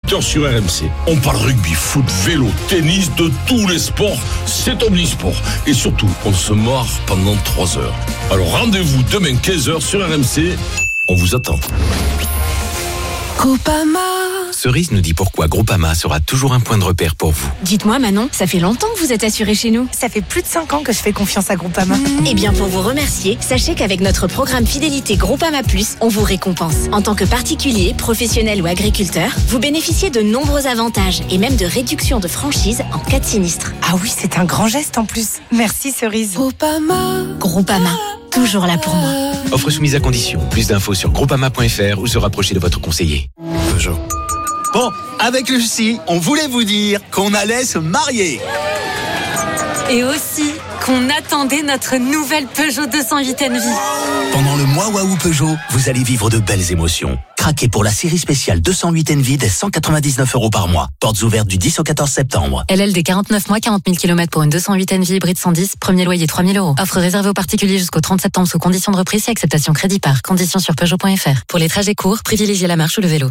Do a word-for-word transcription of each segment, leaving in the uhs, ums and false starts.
huit heures sur R M C. On parle rugby, foot, vélo, tennis, de tous les sports. C'est Omnisport. Et surtout, on se marre pendant trois heures. Alors rendez-vous demain quinze heures sur R M C. On vous attend. Groupama. Cerise nous dit pourquoi Groupama sera toujours un point de repère pour vous. Dites-moi Manon, ça fait longtemps que vous êtes assurée chez nous. Ça fait plus de cinq ans que je fais confiance à Groupama. Mmh. Eh bien pour vous remercier, sachez qu'avec notre programme fidélité Groupama Plus, on vous récompense. En tant que particulier, professionnel ou agriculteur, vous bénéficiez de nombreux avantages et même de réductions de franchise en cas de sinistre. Ah oui, c'est un grand geste en plus. Merci Cerise. Groupama. Groupama. Toujours là pour moi. Offre soumise à condition. Plus d'infos sur groupama point f r ou se rapprocher de votre conseiller. Peugeot. Bon, avec Lucie, on voulait vous dire qu'on allait se marier. Et aussi qu'on attendait notre nouvelle Peugeot deux cent huit Envy. Pendant le mois Waouh Peugeot, vous allez vivre de belles émotions. Craquez pour la série spéciale deux cent huit Envy dès cent quatre-vingt-dix-neuf euros par mois. Portes ouvertes du dix au quatorze septembre. L L D quarante-neuf mois, quarante mille kilomètres pour une deux cent huit Envy hybride cent dix, premier loyer trois mille euros. Offre réservée aux particuliers jusqu'au trente septembre sous conditions de reprise et acceptation crédit par. Conditions sur Peugeot point f r. Pour les trajets courts, privilégiez la marche ou le vélo.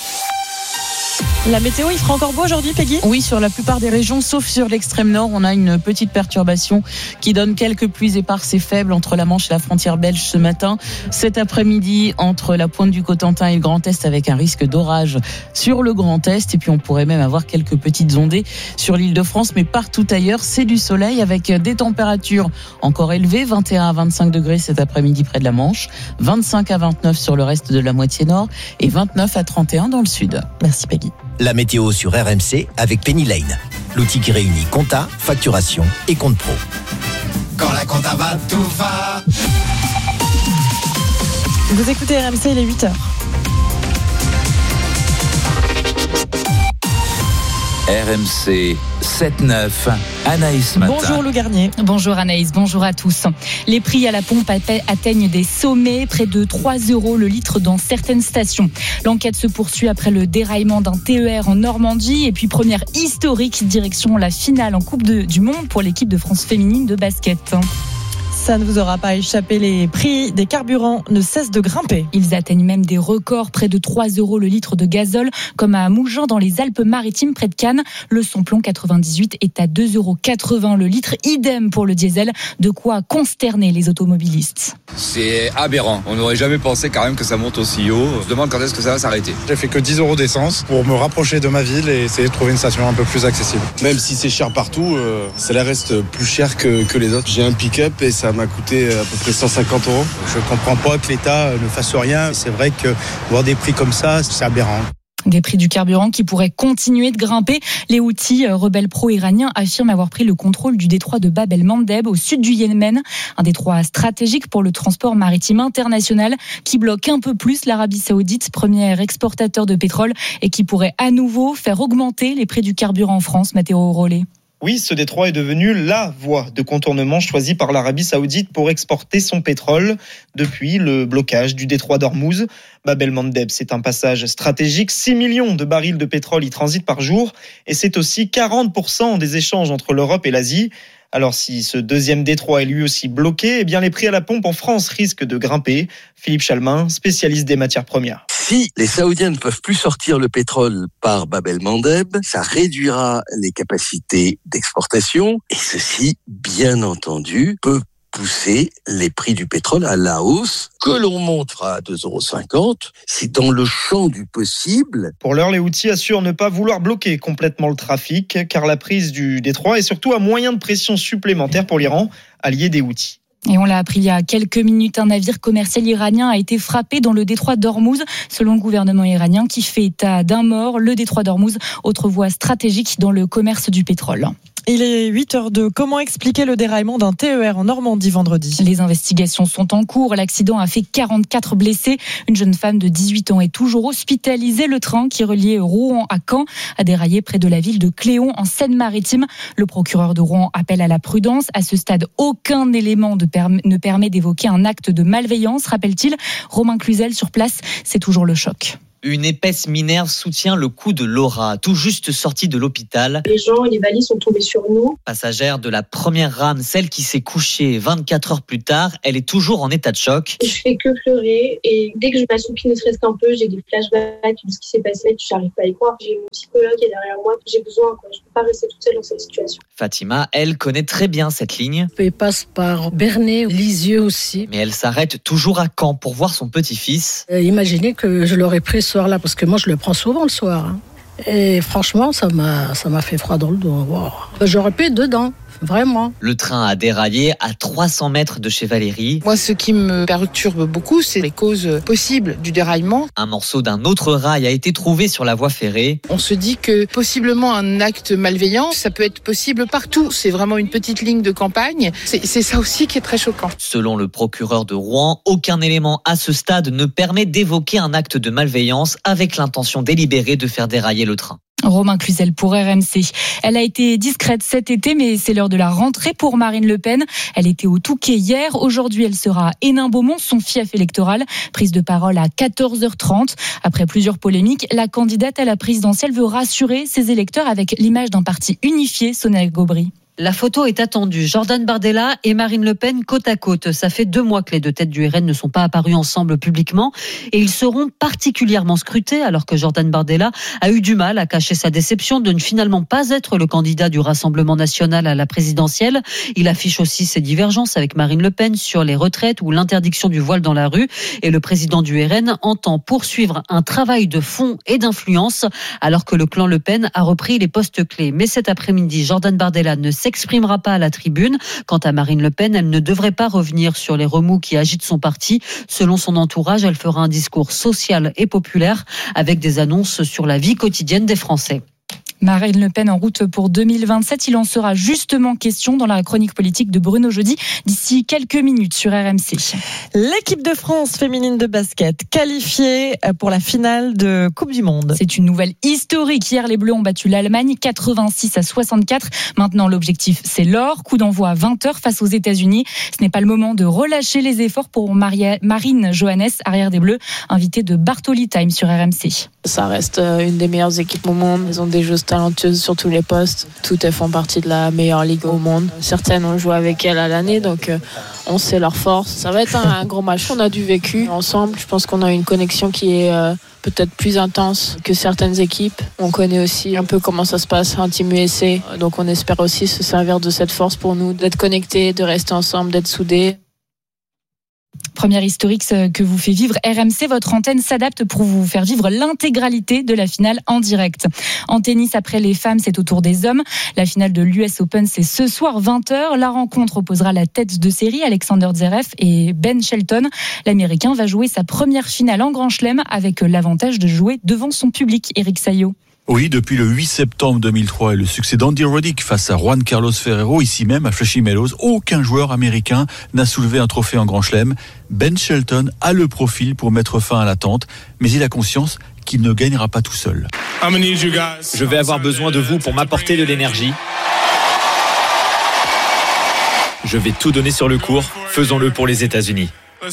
La météo, il fera encore beau aujourd'hui, Peggy ? Oui, sur la plupart des régions, sauf sur l'extrême nord, on a une petite perturbation qui donne quelques pluies éparses et faibles entre la Manche et la frontière belge ce matin. Cet après-midi, entre la pointe du Cotentin et le Grand Est, avec un risque d'orage sur le Grand Est. Et puis, on pourrait même avoir quelques petites ondées sur l'île de France. Mais partout ailleurs, c'est du soleil avec des températures encore élevées. vingt et un à vingt-cinq degrés cet après-midi près de la Manche. vingt-cinq à vingt-neuf sur le reste de la moitié nord. Et vingt-neuf à trente et un dans le sud. Merci, Peggy. La météo sur R M C avec Penny Lane, l'outil qui réunit compta, facturation et compte pro. Quand la compta va, tout va. Vous écoutez R M C, il est huit heures. R M C sept neuf, Anaïs Matin. Bonjour Lou Garnier. Bonjour Anaïs, bonjour à tous. Les prix à la pompe atteignent des sommets, près de trois euros le litre dans certaines stations. L'enquête se poursuit après le déraillement d'un T E R en Normandie et puis première historique direction la finale en Coupe de, du Monde pour l'équipe de France féminine de basket. Ça ne vous aura pas échappé, les prix des carburants ne cessent de grimper. Ils atteignent même des records, près de trois euros le litre de gazole, comme à Mougins dans les Alpes-Maritimes près de Cannes. Le samplon quatre-vingt-dix-huit est à deux euros quatre-vingts le litre, idem pour le diesel, de quoi consterner les automobilistes. C'est aberrant, on n'aurait jamais pensé quand même que ça monte aussi haut. Je me demande quand est-ce que ça va s'arrêter. J'ai fait que dix euros d'essence pour me rapprocher de ma ville et essayer de trouver une station un peu plus accessible. Même si c'est cher partout, euh, ça reste plus cher que, que les autres. J'ai un pick-up et ça m'a coûté à peu près cent cinquante euros. Je ne comprends pas que l'État ne fasse rien. C'est vrai que voir des prix comme ça, c'est aberrant. Des prix du carburant qui pourraient continuer de grimper. Les Houthis, rebelles pro-iraniens, affirment avoir pris le contrôle du détroit de Bab el-Mandeb au sud du Yémen, un détroit stratégique pour le transport maritime international qui bloque un peu plus l'Arabie Saoudite, premier exportateur de pétrole, et qui pourrait à nouveau faire augmenter les prix du carburant en France. Matteo Rollet. Oui, ce détroit est devenu la voie de contournement choisie par l'Arabie Saoudite pour exporter son pétrole depuis le blocage du détroit d'Ormuz. Bab el-Mandeb, c'est un passage stratégique. six millions de barils de pétrole y transitent par jour et c'est aussi quarante pour cent des échanges entre l'Europe et l'Asie. Alors si ce deuxième détroit est lui aussi bloqué, eh bien les prix à la pompe en France risquent de grimper. Philippe Chalmin, spécialiste des matières premières. Si les Saoudiens ne peuvent plus sortir le pétrole par Bab el-Mandeb, ça réduira les capacités d'exportation et ceci, bien entendu, peut pousser les prix du pétrole à la hausse, que l'on montera à deux euros cinquante. C'est dans le champ du possible. Pour l'heure, les Houthis assurent ne pas vouloir bloquer complètement le trafic, car la prise du détroit est surtout un moyen de pression supplémentaire pour l'Iran, allié des Houthis. Et on l'a appris il y a quelques minutes, un navire commercial iranien a été frappé dans le détroit d'Ormuz, selon le gouvernement iranien qui fait état d'un mort. Le détroit d'Ormuz, autre voie stratégique dans le commerce du pétrole. Il est huit heures deux. Comment expliquer le déraillement d'un T E R en Normandie vendredi ? Les investigations sont en cours. L'accident a fait quarante-quatre blessés. Une jeune femme de dix-huit ans est toujours hospitalisée. Le train qui reliait Rouen à Caen a déraillé près de la ville de Cléon en Seine-Maritime. Le procureur de Rouen appelle à la prudence. À ce stade, aucun élément de perm- ne permet d'évoquer un acte de malveillance, rappelle-t-il. Romain Cluzel sur place, c'est toujours le choc. Une épaisse minerve soutient le cou de Laura, tout juste sortie de l'hôpital. Les gens et les valises sont tombés sur nous. Passagère de la première rame, celle qui s'est couchée vingt-quatre heures plus tard, elle est toujours en état de choc. Je fais que pleurer et dès que je m'assoupis ne serait-ce qu'un peu, j'ai des flashbacks de ce qui s'est passé. Je n'arrive pas à y croire. J'ai mon psychologue qui est derrière moi. J'ai besoin, quoi. Je ne peux pas rester toute seule dans cette situation. Fatima, elle, connaît très bien cette ligne. Elle passe par Bernay, Lisieux aussi. Mais elle s'arrête toujours à Caen pour voir son petit-fils. Euh, imaginez que je l'aurais pris ce soir-là, parce que moi je le prends souvent le soir. Hein. Et franchement, ça m'a, ça m'a fait froid dans le dos. Wow. J'aurais pu être dedans. Vraiment. Le train a déraillé à trois cents mètres de chez Valérie. Moi, ce qui me perturbe beaucoup, c'est les causes possibles du déraillement. Un morceau d'un autre rail a été trouvé sur la voie ferrée. On se dit que possiblement un acte malveillant, ça peut être possible partout. C'est vraiment une petite ligne de campagne. C'est, c'est ça aussi qui est très choquant. Selon le procureur de Rouen, aucun élément à ce stade ne permet d'évoquer un acte de malveillance avec l'intention délibérée de faire dérailler le train. Romain Cluzel pour R M C. Elle a été discrète cet été, mais c'est l'heure de la rentrée pour Marine Le Pen. Elle était au Touquet hier. Aujourd'hui, elle sera à Hénin-Beaumont, son fief électoral. Prise de parole à quatorze heures trente. Après plusieurs polémiques, la candidate à la présidentielle veut rassurer ses électeurs avec l'image d'un parti unifié, Sonia Gobry. La photo est attendue. Jordan Bardella et Marine Le Pen côte à côte. Ça fait deux mois que les deux têtes du R N ne sont pas apparus ensemble publiquement et ils seront particulièrement scrutés alors que Jordan Bardella a eu du mal à cacher sa déception de ne finalement pas être le candidat du Rassemblement national à la présidentielle. Il affiche aussi ses divergences avec Marine Le Pen sur les retraites ou l'interdiction du voile dans la rue et le président du R N entend poursuivre un travail de fond et d'influence alors que le clan Le Pen a repris les postes clés. Mais cet après-midi, Jordan Bardella ne s'exprimera pas à la tribune. Quant à Marine Le Pen, elle ne devrait pas revenir sur les remous qui agitent son parti. Selon son entourage, elle fera un discours social et populaire avec des annonces sur la vie quotidienne des Français. Marine Le Pen en route pour deux mille vingt-sept. Il en sera justement question dans la chronique politique de Bruno Jeudi d'ici quelques minutes sur R M C. L'équipe de France féminine de basket qualifiée pour la finale de Coupe du Monde. C'est une nouvelle historique. Hier, les Bleus ont battu l'Allemagne quatre-vingt-six à soixante-quatre. Maintenant, l'objectif, c'est l'or. Coup d'envoi à vingt heures face aux États-Unis. Ce n'est pas le moment de relâcher les efforts pour Maria, Marine Johannes, arrière des Bleus, invitée de Bartoli Time sur R M C. Ça reste une des meilleures équipes au monde. Ils ont des joueuses talentueuses sur tous les postes. Toutes elles font partie de la meilleure ligue au monde. Certaines ont joué avec elles à l'année, donc on sait leur force. Ça va être un gros match. On a du vécu ensemble. Je pense qu'on a une connexion qui est peut-être plus intense que certaines équipes. On connaît aussi un peu comment ça se passe en Team U S A. Donc on espère aussi se servir de cette force pour nous, d'être connectés, de rester ensemble, d'être soudés. Première historique que vous fait vivre R M C, votre antenne s'adapte pour vous faire vivre l'intégralité de la finale en direct. En tennis, après les femmes, c'est au tour des hommes. La finale de l'U S Open, c'est ce soir vingt heures. La rencontre opposera la tête de série, Alexander Zverev et Ben Shelton. L'Américain va jouer sa première finale en Grand Chelem avec l'avantage de jouer devant son public. Éric Saillot. Oui, depuis le huit septembre deux mille trois et le succès d'Andy Roddick face à Juan Carlos Ferrero, ici même à Flushing Meadows, aucun joueur américain n'a soulevé un trophée en Grand Chelem. Ben Shelton a le profil pour mettre fin à l'attente, mais il a conscience qu'il ne gagnera pas tout seul. Je vais avoir besoin de vous pour m'apporter de l'énergie. Je vais tout donner sur le court. Faisons-le pour les États-Unis.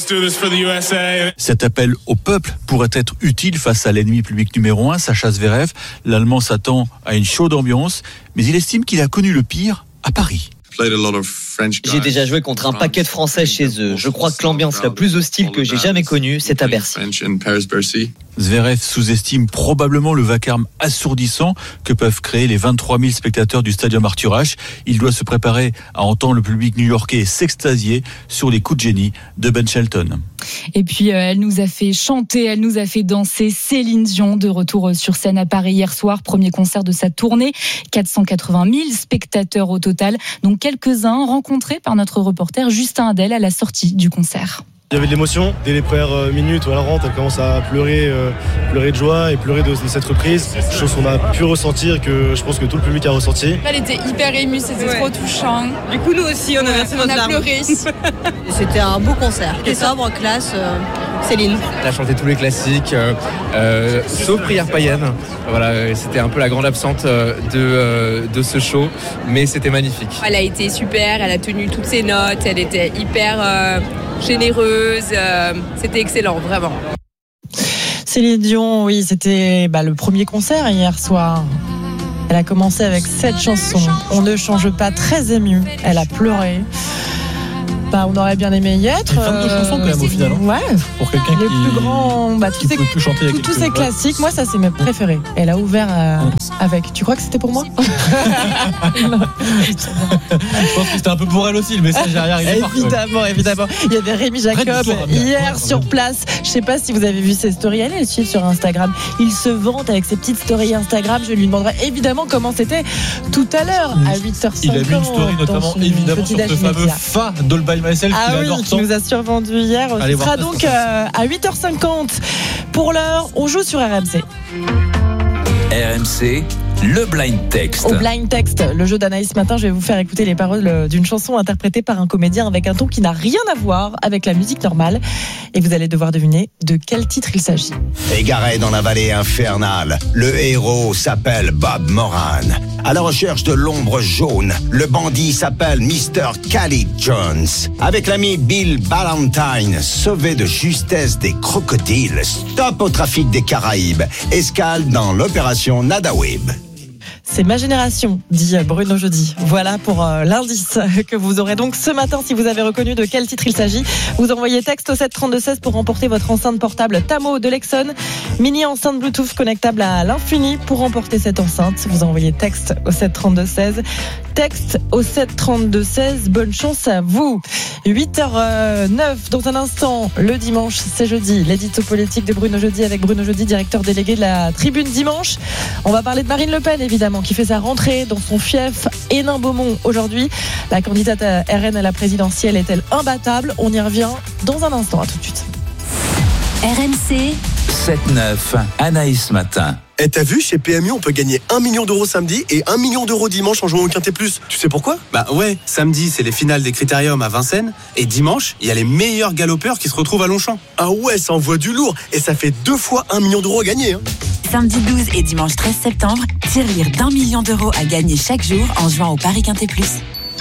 Cet appel au peuple pourrait être utile face à l'ennemi public numéro un, Sacha Zverev. L'Allemand s'attend à une chaude ambiance, mais il estime qu'il a connu le pire à Paris. J'ai déjà joué contre un paquet de Français chez eux. Je crois que l'ambiance la plus hostile que j'ai jamais connue, c'est à Bercy. Zverev sous-estime probablement le vacarme assourdissant que peuvent créer les vingt-trois mille spectateurs du Stadium Arthur Ashe. Il doit se préparer à entendre le public new-yorkais s'extasier sur les coups de génie de Ben Shelton. Et puis, euh, elle nous a fait chanter, elle nous a fait danser. Céline Dion, de retour sur scène à Paris hier soir. Premier concert de sa tournée. quatre cent quatre-vingt mille spectateurs au total, dont quelques-uns rencontrés par notre reporter Justin Adel à la sortie du concert. Il y avait de l'émotion. Dès les premières minutes où elle rentre, elle commence à pleurer, euh, pleurer de joie et pleurer de, de cette reprise. Chose qu'on a pu ressentir, que je pense que tout le public a ressenti. Elle était hyper émue, c'était ouais. trop touchant. Du coup, nous aussi, on a versé notre larme. On a pleuré. C'était un beau concert. C'était sobre, classe. Euh, Céline. Elle a chanté tous les classiques, euh, euh, sauf Prière païenne. Voilà, c'était un peu la grande absente de, euh, de ce show, mais c'était magnifique. Elle a été super, elle a tenu toutes ses notes, elle était hyper euh, généreuse. Euh, c'était excellent, vraiment. Céline Dion, oui, c'était bah, le premier concert hier soir. Elle a commencé avec cette chanson. On ne change pas, très émue. Elle a pleuré. Bah, on aurait bien aimé y être. Une fan de chansons quand même au final. Ouais. Pour quelqu'un les qui, plus grands, bah, tous qui ces, peut plus chanter. tous ces classiques, moi ça c'est mes préférés. Elle a ouvert euh, avec. Tu crois que c'était pour moi? Je pense que c'était un peu pour elle aussi, le message derrière. Évidemment, évidemment. Il y avait Rémi Jacob hier sur place. Je sais pas si vous avez vu ses stories. Allez le suivre sur Instagram. Il se vante avec ses petites stories Instagram. Je lui demanderai évidemment comment c'était tout à l'heure à huit heures cinquante. Il a mis une story notamment évidemment sur ce fameux Fa d'All By Myself ah qu'il oui, adore qui tant. nous a survendu hier. Allez Ce sera donc euh, à huit heures cinquante. Pour l'heure, on joue sur R M C. R M C, le blind text. Au blind text, le jeu d'Anaïs ce matin, je vais vous faire écouter les paroles d'une chanson interprétée par un comédien avec un ton qui n'a rien à voir avec la musique normale. Et vous allez devoir deviner de quel titre il s'agit. Égaré dans la vallée infernale, le héros s'appelle Bob Moran. À la recherche de l'ombre jaune, le bandit s'appelle mister Khalid Jones. Avec l'ami Bill Ballantine, sauvé de justesse des crocodiles, stop au trafic des Caraïbes, escale dans l'opération Nadawib. C'est ma génération, dit Bruno Jeudi. Voilà pour euh, l'indice que vous aurez donc ce matin si vous avez reconnu de quel titre il s'agit. Vous envoyez texte au sept trente-deux seize pour remporter votre enceinte portable Tamo de Lexon. Mini enceinte Bluetooth connectable à l'infini pour remporter cette enceinte. Vous envoyez texte au sept trente-deux seize. Texte au sept trente-deux seize. Bonne chance à vous. huit heures neuf dans un instant. Le dimanche, c'est jeudi. L'édito politique de Bruno Jeudi avec Bruno Jeudi, directeur délégué de la Tribune Dimanche. On va parler de Marine Le Pen évidemment, qui fait sa rentrée dans son fief Hénin-Beaumont aujourd'hui. La candidate à R N à la présidentielle est-elle imbattable? On y revient dans un instant. À tout de suite. R M C sept neuf, Anaïs Matin. Et t'as vu, chez P M U, on peut gagner un million d'euros samedi et un million d'euros dimanche en jouant au Quintet Plus. Tu sais pourquoi? Bah ouais, samedi, c'est les finales des Critériums à Vincennes. Et dimanche, il y a les meilleurs galopeurs qui se retrouvent à Longchamp. Ah ouais, ça envoie du lourd. Et ça fait deux fois un million d'euros à gagner. Hein. Samedi douze et dimanche treize septembre, tirelire d'un million d'euros à gagner chaque jour en jouant au Paris Quintet Plus.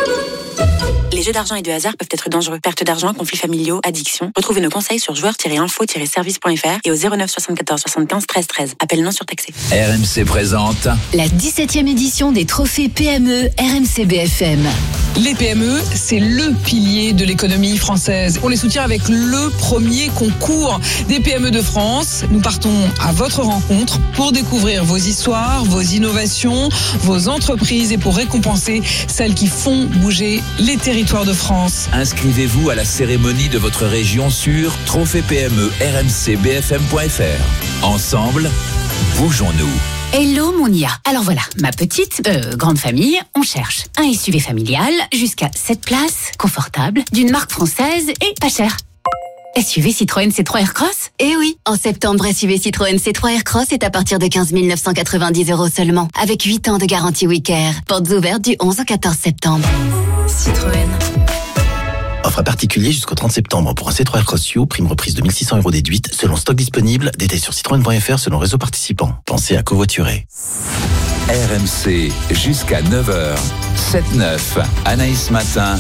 Les jeux d'argent et de hasard peuvent être dangereux. Perte d'argent, conflits familiaux, addiction. Retrouvez nos conseils sur joueurs tiret info tiret service point f r et au zéro neuf soixante-quatorze soixante-quinze treize treize. Appel non surtaxé. R M C présente la dix-septième édition des trophées P M E R M C B F M. Les P M E, c'est le pilier de l'économie française. On les soutient avec le premier concours des P M E de France. Nous partons à votre rencontre pour découvrir vos histoires, vos innovations, vos entreprises et pour récompenser celles qui font bouger les territoires de France. Inscrivez-vous à la cérémonie de votre région sur trophée P M E R M C B F M point f r. Ensemble, bougeons-nous. Hello Monia. Alors voilà, ma petite, euh, grande famille, on cherche un S U V familial jusqu'à sept places, confortable, d'une marque française et pas cher. S U V Citroën C trois Aircross? Eh oui, en septembre, S U V Citroën C trois Aircross est à partir de quinze mille neuf cent quatre-vingt-dix euros seulement, avec huit ans de garantie Wicker. Portes ouvertes du onze au quatorze septembre. Citroën. Offre à particulier jusqu'au trente septembre pour un C trois Aircross U, prime reprise de mille six cents euros déduite, selon stock disponible, détail sur citroën point f r selon réseau participant. Pensez à covoiturer. R M C jusqu'à neuf heures, sept neuf, Anaïs Matin.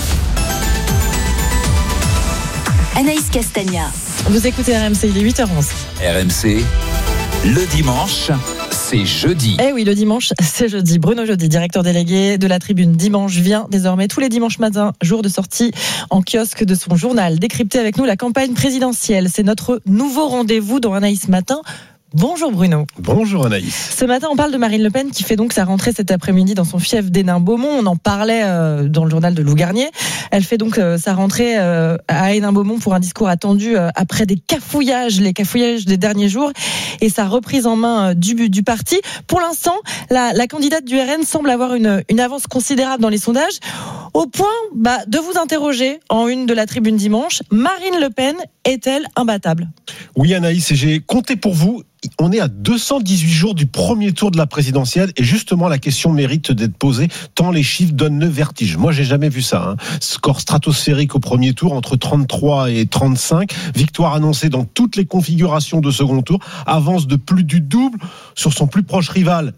Anaïs Castagna. Vous écoutez R M C, il est huit heures onze. R M C, le dimanche, c'est jeudi. Eh oui, le dimanche, c'est jeudi. Bruno Jeudi, directeur délégué de la Tribune Dimanche, vient désormais tous les dimanches matins, jour de sortie en kiosque de son journal. Décrypter avec nous la campagne présidentielle. C'est notre nouveau rendez-vous dans Anaïs Matin. Bonjour Bruno. Bonjour Anaïs. Ce matin, on parle de Marine Le Pen qui fait donc sa rentrée cet après-midi dans son fief d'Hénin-Beaumont. On en parlait euh, dans le journal de Lou Garnier. Elle fait donc euh, sa rentrée euh, à Hénin-Beaumont pour un discours attendu euh, après des cafouillages, les cafouillages des derniers jours et sa reprise en main euh, du, du parti. Pour l'instant, la, la candidate du R N semble avoir une, une avance considérable dans les sondages, au point bah, de vous interroger en une de la Tribune Dimanche. Marine Le Pen est-elle imbattable? Oui Anaïs, et j'ai compté pour vous. On est à deux cent dix-huit jours du premier tour de la présidentielle et justement la question mérite d'être posée tant les chiffres donnent le vertige. Moi j'ai jamais vu ça. Hein. Score stratosphérique au premier tour entre trente-trois et trente-cinq. Victoire annoncée dans toutes les configurations de second tour. Avance de plus du double sur son plus proche rival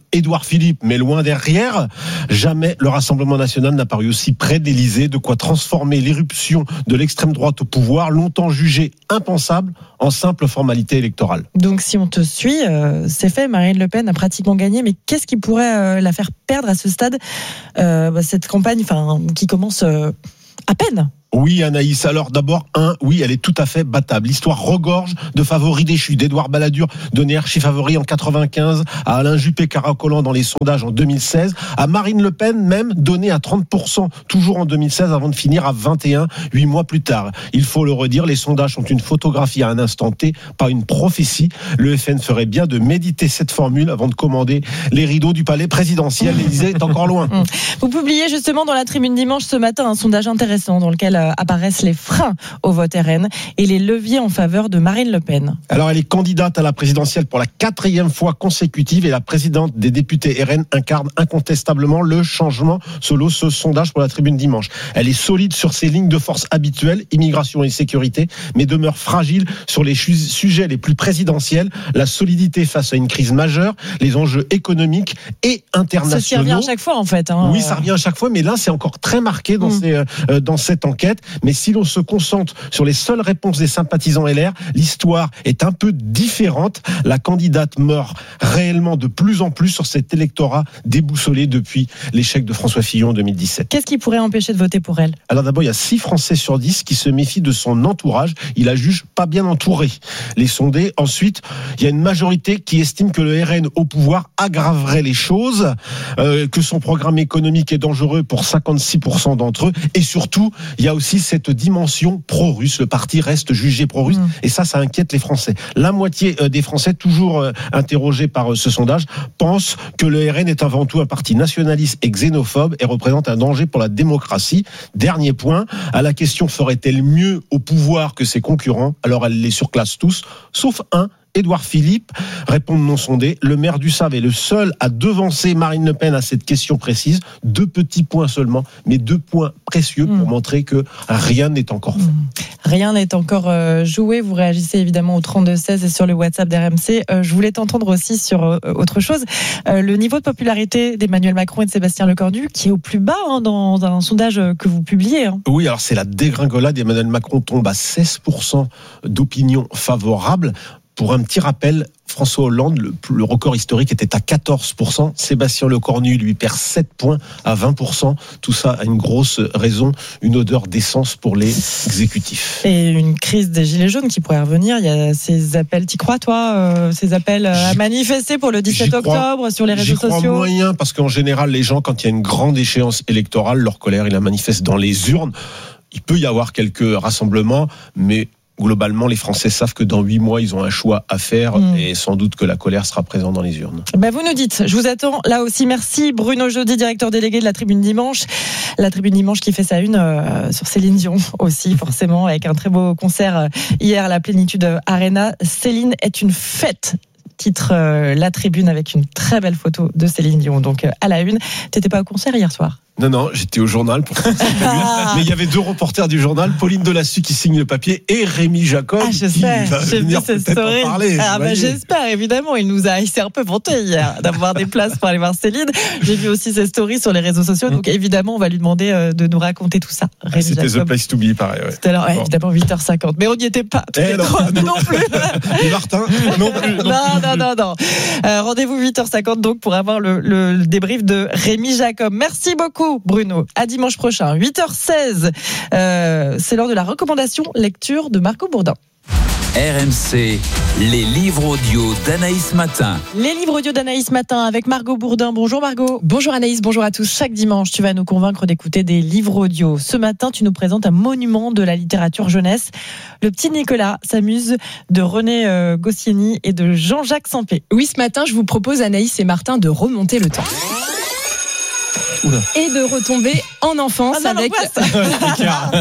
Édouard Philippe, mais loin derrière. Jamais le Rassemblement national n'a paru aussi près de l'Élysée, de quoi transformer l'éruption de l'extrême droite au pouvoir, longtemps jugée impensable, en simple formalité électorale. Donc si on te suit, euh, c'est fait, Marine Le Pen a pratiquement gagné, mais qu'est-ce qui pourrait euh, la faire perdre à ce stade, euh, bah, cette campagne enfin, qui commence euh, à peine ? Oui, Anaïs. Alors d'abord, un, oui, elle est tout à fait battable. L'histoire regorge de favoris déchus. D'Édouard Balladur, donné archi-favori en quatre-vingt-quinze, à Alain Juppé caracolant dans les sondages en deux mille seize, à Marine Le Pen même, donné à trente pour cent toujours en deux mille seize, avant de finir à vingt et un, huit mois plus tard. Il faut le redire, les sondages sont une photographie à un instant T, pas une prophétie. Le F N ferait bien de méditer cette formule avant de commander les rideaux du palais présidentiel. L'Élysée est encore loin. Vous publiez justement dans la Tribune Dimanche ce matin un sondage intéressant dans lequel apparaissent les freins au vote R N et les leviers en faveur de Marine Le Pen. Alors elle est candidate à la présidentielle pour la quatrième fois consécutive et la présidente des députés R N incarne incontestablement le changement selon ce sondage pour la Tribune Dimanche. Elle est solide sur ses lignes de force habituelles, immigration et sécurité, mais demeure fragile sur les sujets les plus présidentiels, la solidité face à une crise majeure, les enjeux économiques et internationaux. Ça revient à chaque fois en fait. Hein. Oui, ça revient à chaque fois, mais là c'est encore très marqué dans, mmh. ces, euh, dans cette enquête. Mais si l'on se concentre sur les seules réponses des sympathisants L R, l'histoire est un peu différente. La candidate meurt réellement de plus en plus sur cet électorat déboussolé depuis l'échec de François Fillon en deux mille dix-sept. Qu'est-ce qui pourrait empêcher de voter pour elle ? Alors d'abord, il y a six Français sur dix qui se méfient de son entourage. Il la juge pas bien entourée. Les sondés. Ensuite, il y a une majorité qui estime que le R N au pouvoir aggraverait les choses, euh, que son programme économique est dangereux pour cinquante-six pour cent d'entre eux. Et surtout, il y a aussi cette dimension pro-russe. Le parti reste jugé pro-russe mmh. et ça, ça inquiète les Français. La moitié des Français, toujours interrogés par ce sondage, pensent que le R N est avant tout un parti nationaliste et xénophobe et représente un danger pour la démocratie. Dernier point, à la question ferait-elle mieux au pouvoir que ses concurrents ? Alors elle les surclasse tous, sauf un, Édouard Philippe, répondent non sondés. Le maire du Save est le seul à devancer Marine Le Pen à cette question précise. Deux petits points seulement, mais deux points précieux pour mmh. montrer que rien n'est encore fait. Mmh. Rien n'est encore euh, joué. Vous réagissez évidemment au trente-deux seize et sur le WhatsApp d'R M C. Euh, je voulais t'entendre aussi sur euh, autre chose. Euh, le niveau de popularité d'Emmanuel Macron et de Sébastien Lecornu, qui est au plus bas hein, dans un sondage que vous publiez. Hein. Oui, alors c'est la dégringolade. Emmanuel Macron tombe à seize pour cent d'opinion favorable. Pour un petit rappel, François Hollande, le, le record historique était à quatorze pour cent. Sébastien Lecornu lui perd sept points à vingt pour cent. Tout ça a une grosse raison, une odeur d'essence pour les exécutifs. Et une crise des Gilets jaunes qui pourrait revenir. Il y a ces appels, t'y crois toi euh, Ces appels à manifester pour le dix-sept octobre sur les réseaux sociaux. J'y crois moyen parce qu'en général, les gens, quand il y a une grande échéance électorale, leur colère, ils la manifestent dans les urnes. Il peut y avoir quelques rassemblements, mais globalement, les Français savent que dans huit mois, ils ont un choix à faire mmh. et sans doute que la colère sera présente dans les urnes. Ben vous nous dites, je vous attends là aussi. Merci Bruno Jeudi, directeur délégué de la Tribune Dimanche. La Tribune Dimanche qui fait sa une euh, sur Céline Dion aussi, forcément, avec un très beau concert hier à la Plénitude Arena. Céline est une fête. Titre euh, La Tribune avec une très belle photo de Céline Dion. Donc euh, à la une, t'étais pas au concert hier soir ? Non, non, j'étais au journal pour mais il y avait deux reporters du journal, Pauline Delassus qui signe le papier et Rémi Jacob. Ah, je qui sais, va j'ai vu cette story. Parler, ah, bah, j'espère, évidemment. Il nous a, il s'est un peu vanté hier d'avoir des places pour aller voir Céline. J'ai vu aussi ses stories sur les réseaux sociaux. Donc, évidemment, on va lui demander de nous raconter tout ça. Ah, c'était Jacob. The Place to Be, pareil. Ouais. C'était alors, ouais, évidemment, huit heures cinquante. Mais on n'y était pas. Eh non, non, non plus. Et Martin, non plus. Non, non, non, non. non. Euh, rendez-vous huit heures cinquante, donc, pour avoir le, le, le débrief de Rémi Jacob. Merci beaucoup, Bruno. À dimanche prochain, huit heures seize. Euh, c'est l'heure de la recommandation lecture de Margot Bourdin. R M C, les livres audio d'Anaïs Matin. Les livres audio d'Anaïs Matin avec Margot Bourdin. Bonjour Margot. Bonjour Anaïs, bonjour à tous. Chaque dimanche, tu vas nous convaincre d'écouter des livres audio. Ce matin, tu nous présentes un monument de la littérature jeunesse. Le petit Nicolas s'amuse de René euh, Goscinny et de Jean-Jacques Sempé. Oui, ce matin, je vous propose, Anaïs et Martin, de remonter le temps. Oula. Et de retomber en enfance ah non, avec,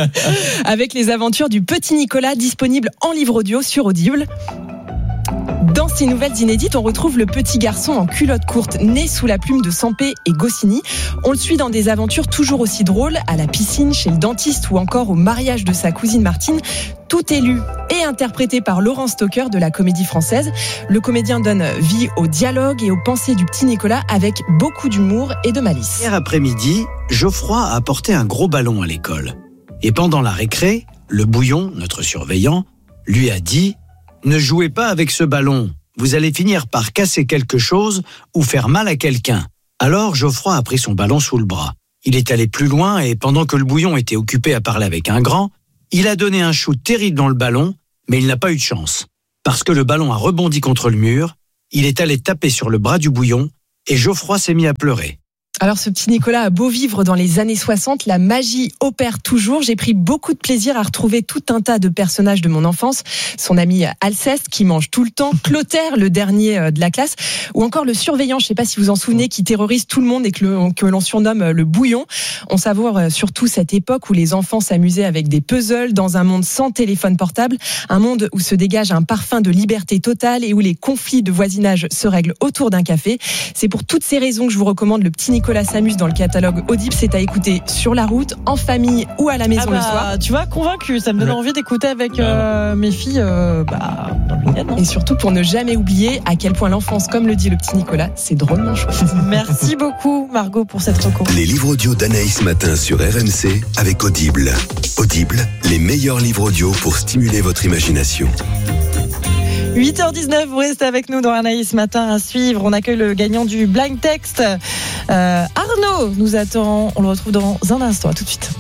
avec les aventures du petit Nicolas, disponible en livre audio sur Audible. Dans ces nouvelles inédites, on retrouve le petit garçon en culotte courte, né sous la plume de Sampé et Goscinny. On le suit dans des aventures toujours aussi drôles, à la piscine, chez le dentiste ou encore au mariage de sa cousine Martine. Tout est lu et interprété par Laurent Stocker de la Comédie Française. Le comédien donne vie au dialogue et aux pensées du petit Nicolas avec beaucoup d'humour et de malice. Hier après-midi, Geoffroy a apporté un gros ballon à l'école. Et pendant la récré, le bouillon, notre surveillant, lui a dit « Ne jouez pas avec ce ballon, vous allez finir par casser quelque chose ou faire mal à quelqu'un. » Alors Geoffroy a pris son ballon sous le bras. Il est allé plus loin et pendant que le bouillon était occupé à parler avec un grand, il a donné un shoot terrible dans le ballon, mais il n'a pas eu de chance. Parce que le ballon a rebondi contre le mur, il est allé taper sur le bras du bouillon et Geoffroy s'est mis à pleurer. Alors ce petit Nicolas a beau vivre dans les années soixante, la magie opère toujours. J'ai pris beaucoup de plaisir à retrouver tout un tas de personnages de mon enfance. Son ami Alceste qui mange tout le temps, Clotaire, le dernier de la classe, ou encore le surveillant, je ne sais pas si vous vous en souvenez, qui terrorise tout le monde et que, le, que l'on surnomme le bouillon. On savoure surtout cette époque où les enfants s'amusaient avec des puzzles dans un monde sans téléphone portable, un monde où se dégage un parfum de liberté totale et où les conflits de voisinage se règlent autour d'un café. C'est pour toutes ces raisons que je vous recommande le petit Nicolas s'amuse dans le catalogue Audible. C'est à écouter sur la route, en famille ou à la maison ah bah, le soir. Tu vois, convaincu, ça me donne ouais. envie d'écouter avec euh, mes filles euh, bah, dans le week-end. Et surtout pour ne jamais oublier à quel point l'enfance, comme le dit le petit Nicolas, c'est drôlement chouette. Merci beaucoup Margot pour cette reco. Les livres audio d'Anaïs Matin sur R M C avec Audible. Audible, les meilleurs livres audio pour stimuler votre imagination. huit heures dix-neuf, vous restez avec nous dans Anaïs Matin à suivre. On accueille le gagnant du Blind Text. Euh, Arnaud nous attend. On le retrouve dans un instant. À tout de suite.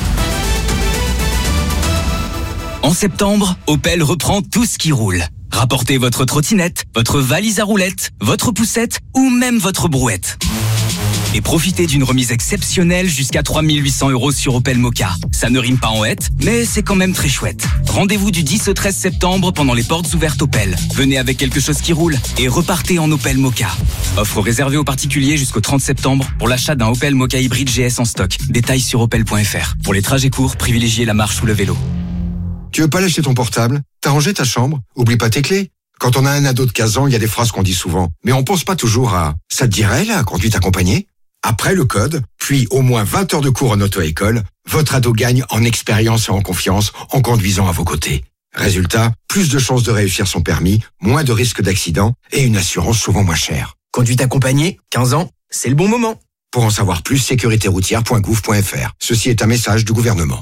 En septembre, Opel reprend tout ce qui roule. Rapportez votre trottinette, votre valise à roulettes, votre poussette ou même votre brouette. Et profitez d'une remise exceptionnelle jusqu'à trois mille huit cents euros sur Opel Mokka. Ça ne rime pas en hête, mais c'est quand même très chouette. Rendez-vous du dix au treize septembre pendant les portes ouvertes Opel. Venez avec quelque chose qui roule et repartez en Opel Mokka. Offre réservée aux particuliers jusqu'au trente septembre pour l'achat d'un Opel Mokka hybride G S en stock. Détails sur opel point f r. Pour les trajets courts, privilégiez la marche ou le vélo. Tu veux pas lâcher ton portable? T'as rangé ta chambre? Oublie pas tes clés. Quand on a un ado de quinze ans, il y a des phrases qu'on dit souvent. Mais on pense pas toujours à « ça te dirait la conduite accompagnée ?» Après le code, puis au moins vingt heures de cours en auto-école, votre ado gagne en expérience et en confiance en conduisant à vos côtés. Résultat, plus de chances de réussir son permis, moins de risques d'accident et une assurance souvent moins chère. Conduite accompagnée, quinze ans, c'est le bon moment. Pour en savoir plus, sécurité routière point gouv point f r. Ceci est un message du gouvernement.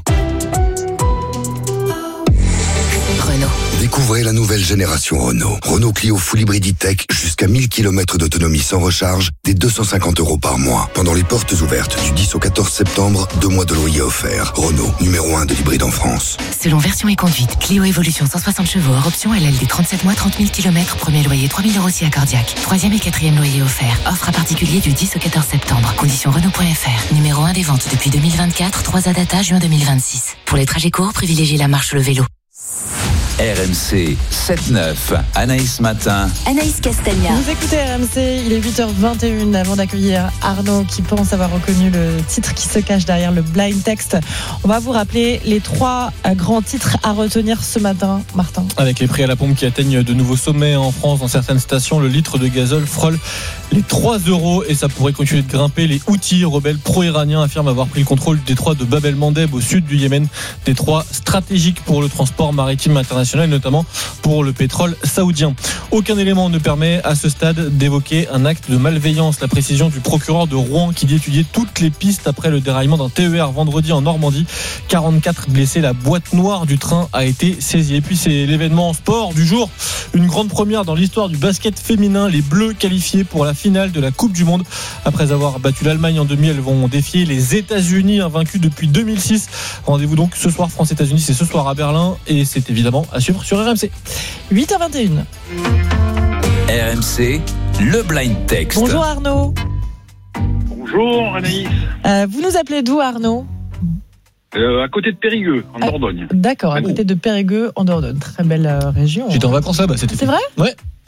Découvrez la nouvelle génération Renault. Renault Clio Full Hybrid E-Tech jusqu'à mille kilomètres d'autonomie sans recharge, dès deux cent cinquante euros par mois. Pendant les portes ouvertes du dix au quatorze septembre, deux mois de loyer offerts. Renault, numéro un de l'hybride en France. Selon version et conduite, Clio Evolution cent soixante chevaux hors option L L D trente-sept mois, trente mille kilomètres, premier loyer trois mille euros si accordiaque. Troisième et quatrième loyer offert. Offre à particulier du dix au quatorze septembre. Conditions Renault point f r. Numéro un des ventes depuis deux mille vingt-quatre, trois A data juin deux mille vingt-six. Pour les trajets courts, privilégiez la marche ou le vélo. R M C sept neuf, Anaïs Matin. Anaïs Castagna. Vous écoutez R M C, il est huit heures vingt et une avant d'accueillir Arnaud qui pense avoir reconnu le titre qui se cache derrière le blind text. On va vous rappeler les trois grands titres à retenir ce matin, Martin. Avec les prix à la pompe qui atteignent de nouveaux sommets en France, dans certaines stations, le litre de gazole frôle les trois euros et ça pourrait continuer de grimper. Les Houthis, rebelles pro-iraniens, affirment avoir pris le contrôle du détroit de Bab el-Mandeb au sud du Yémen, détroit stratégique pour le transport maritime international, notamment pour le pétrole saoudien. Aucun élément ne permet à ce stade d'évoquer un acte de malveillance. La précision du procureur de Rouen qui dit étudier toutes les pistes après le déraillement d'un T E R vendredi en Normandie. quarante-quatre blessés, la boîte noire du train a été saisie. Et puis c'est l'événement en sport du jour, une grande première dans l'histoire du basket féminin. Les Bleus qualifiés pour la finale de la Coupe du Monde. Après avoir battu l'Allemagne en demi, elles vont défier les États-Unis, invaincus depuis deux mille six. Rendez-vous donc ce soir France-États-Unis, c'est ce soir à Berlin et c'est évidemment à suivre sur R M C. huit heures vingt et une. R M C, le blind text. Bonjour Arnaud. Bonjour Anaïs. Euh, vous nous appelez d'où Arnaud? euh, À côté de Périgueux, en Dordogne. D'accord, à côté de Périgueux, en Dordogne. Très belle euh, région. J'étais en vacances là-bas, c'était. C'est vrai? Ouais.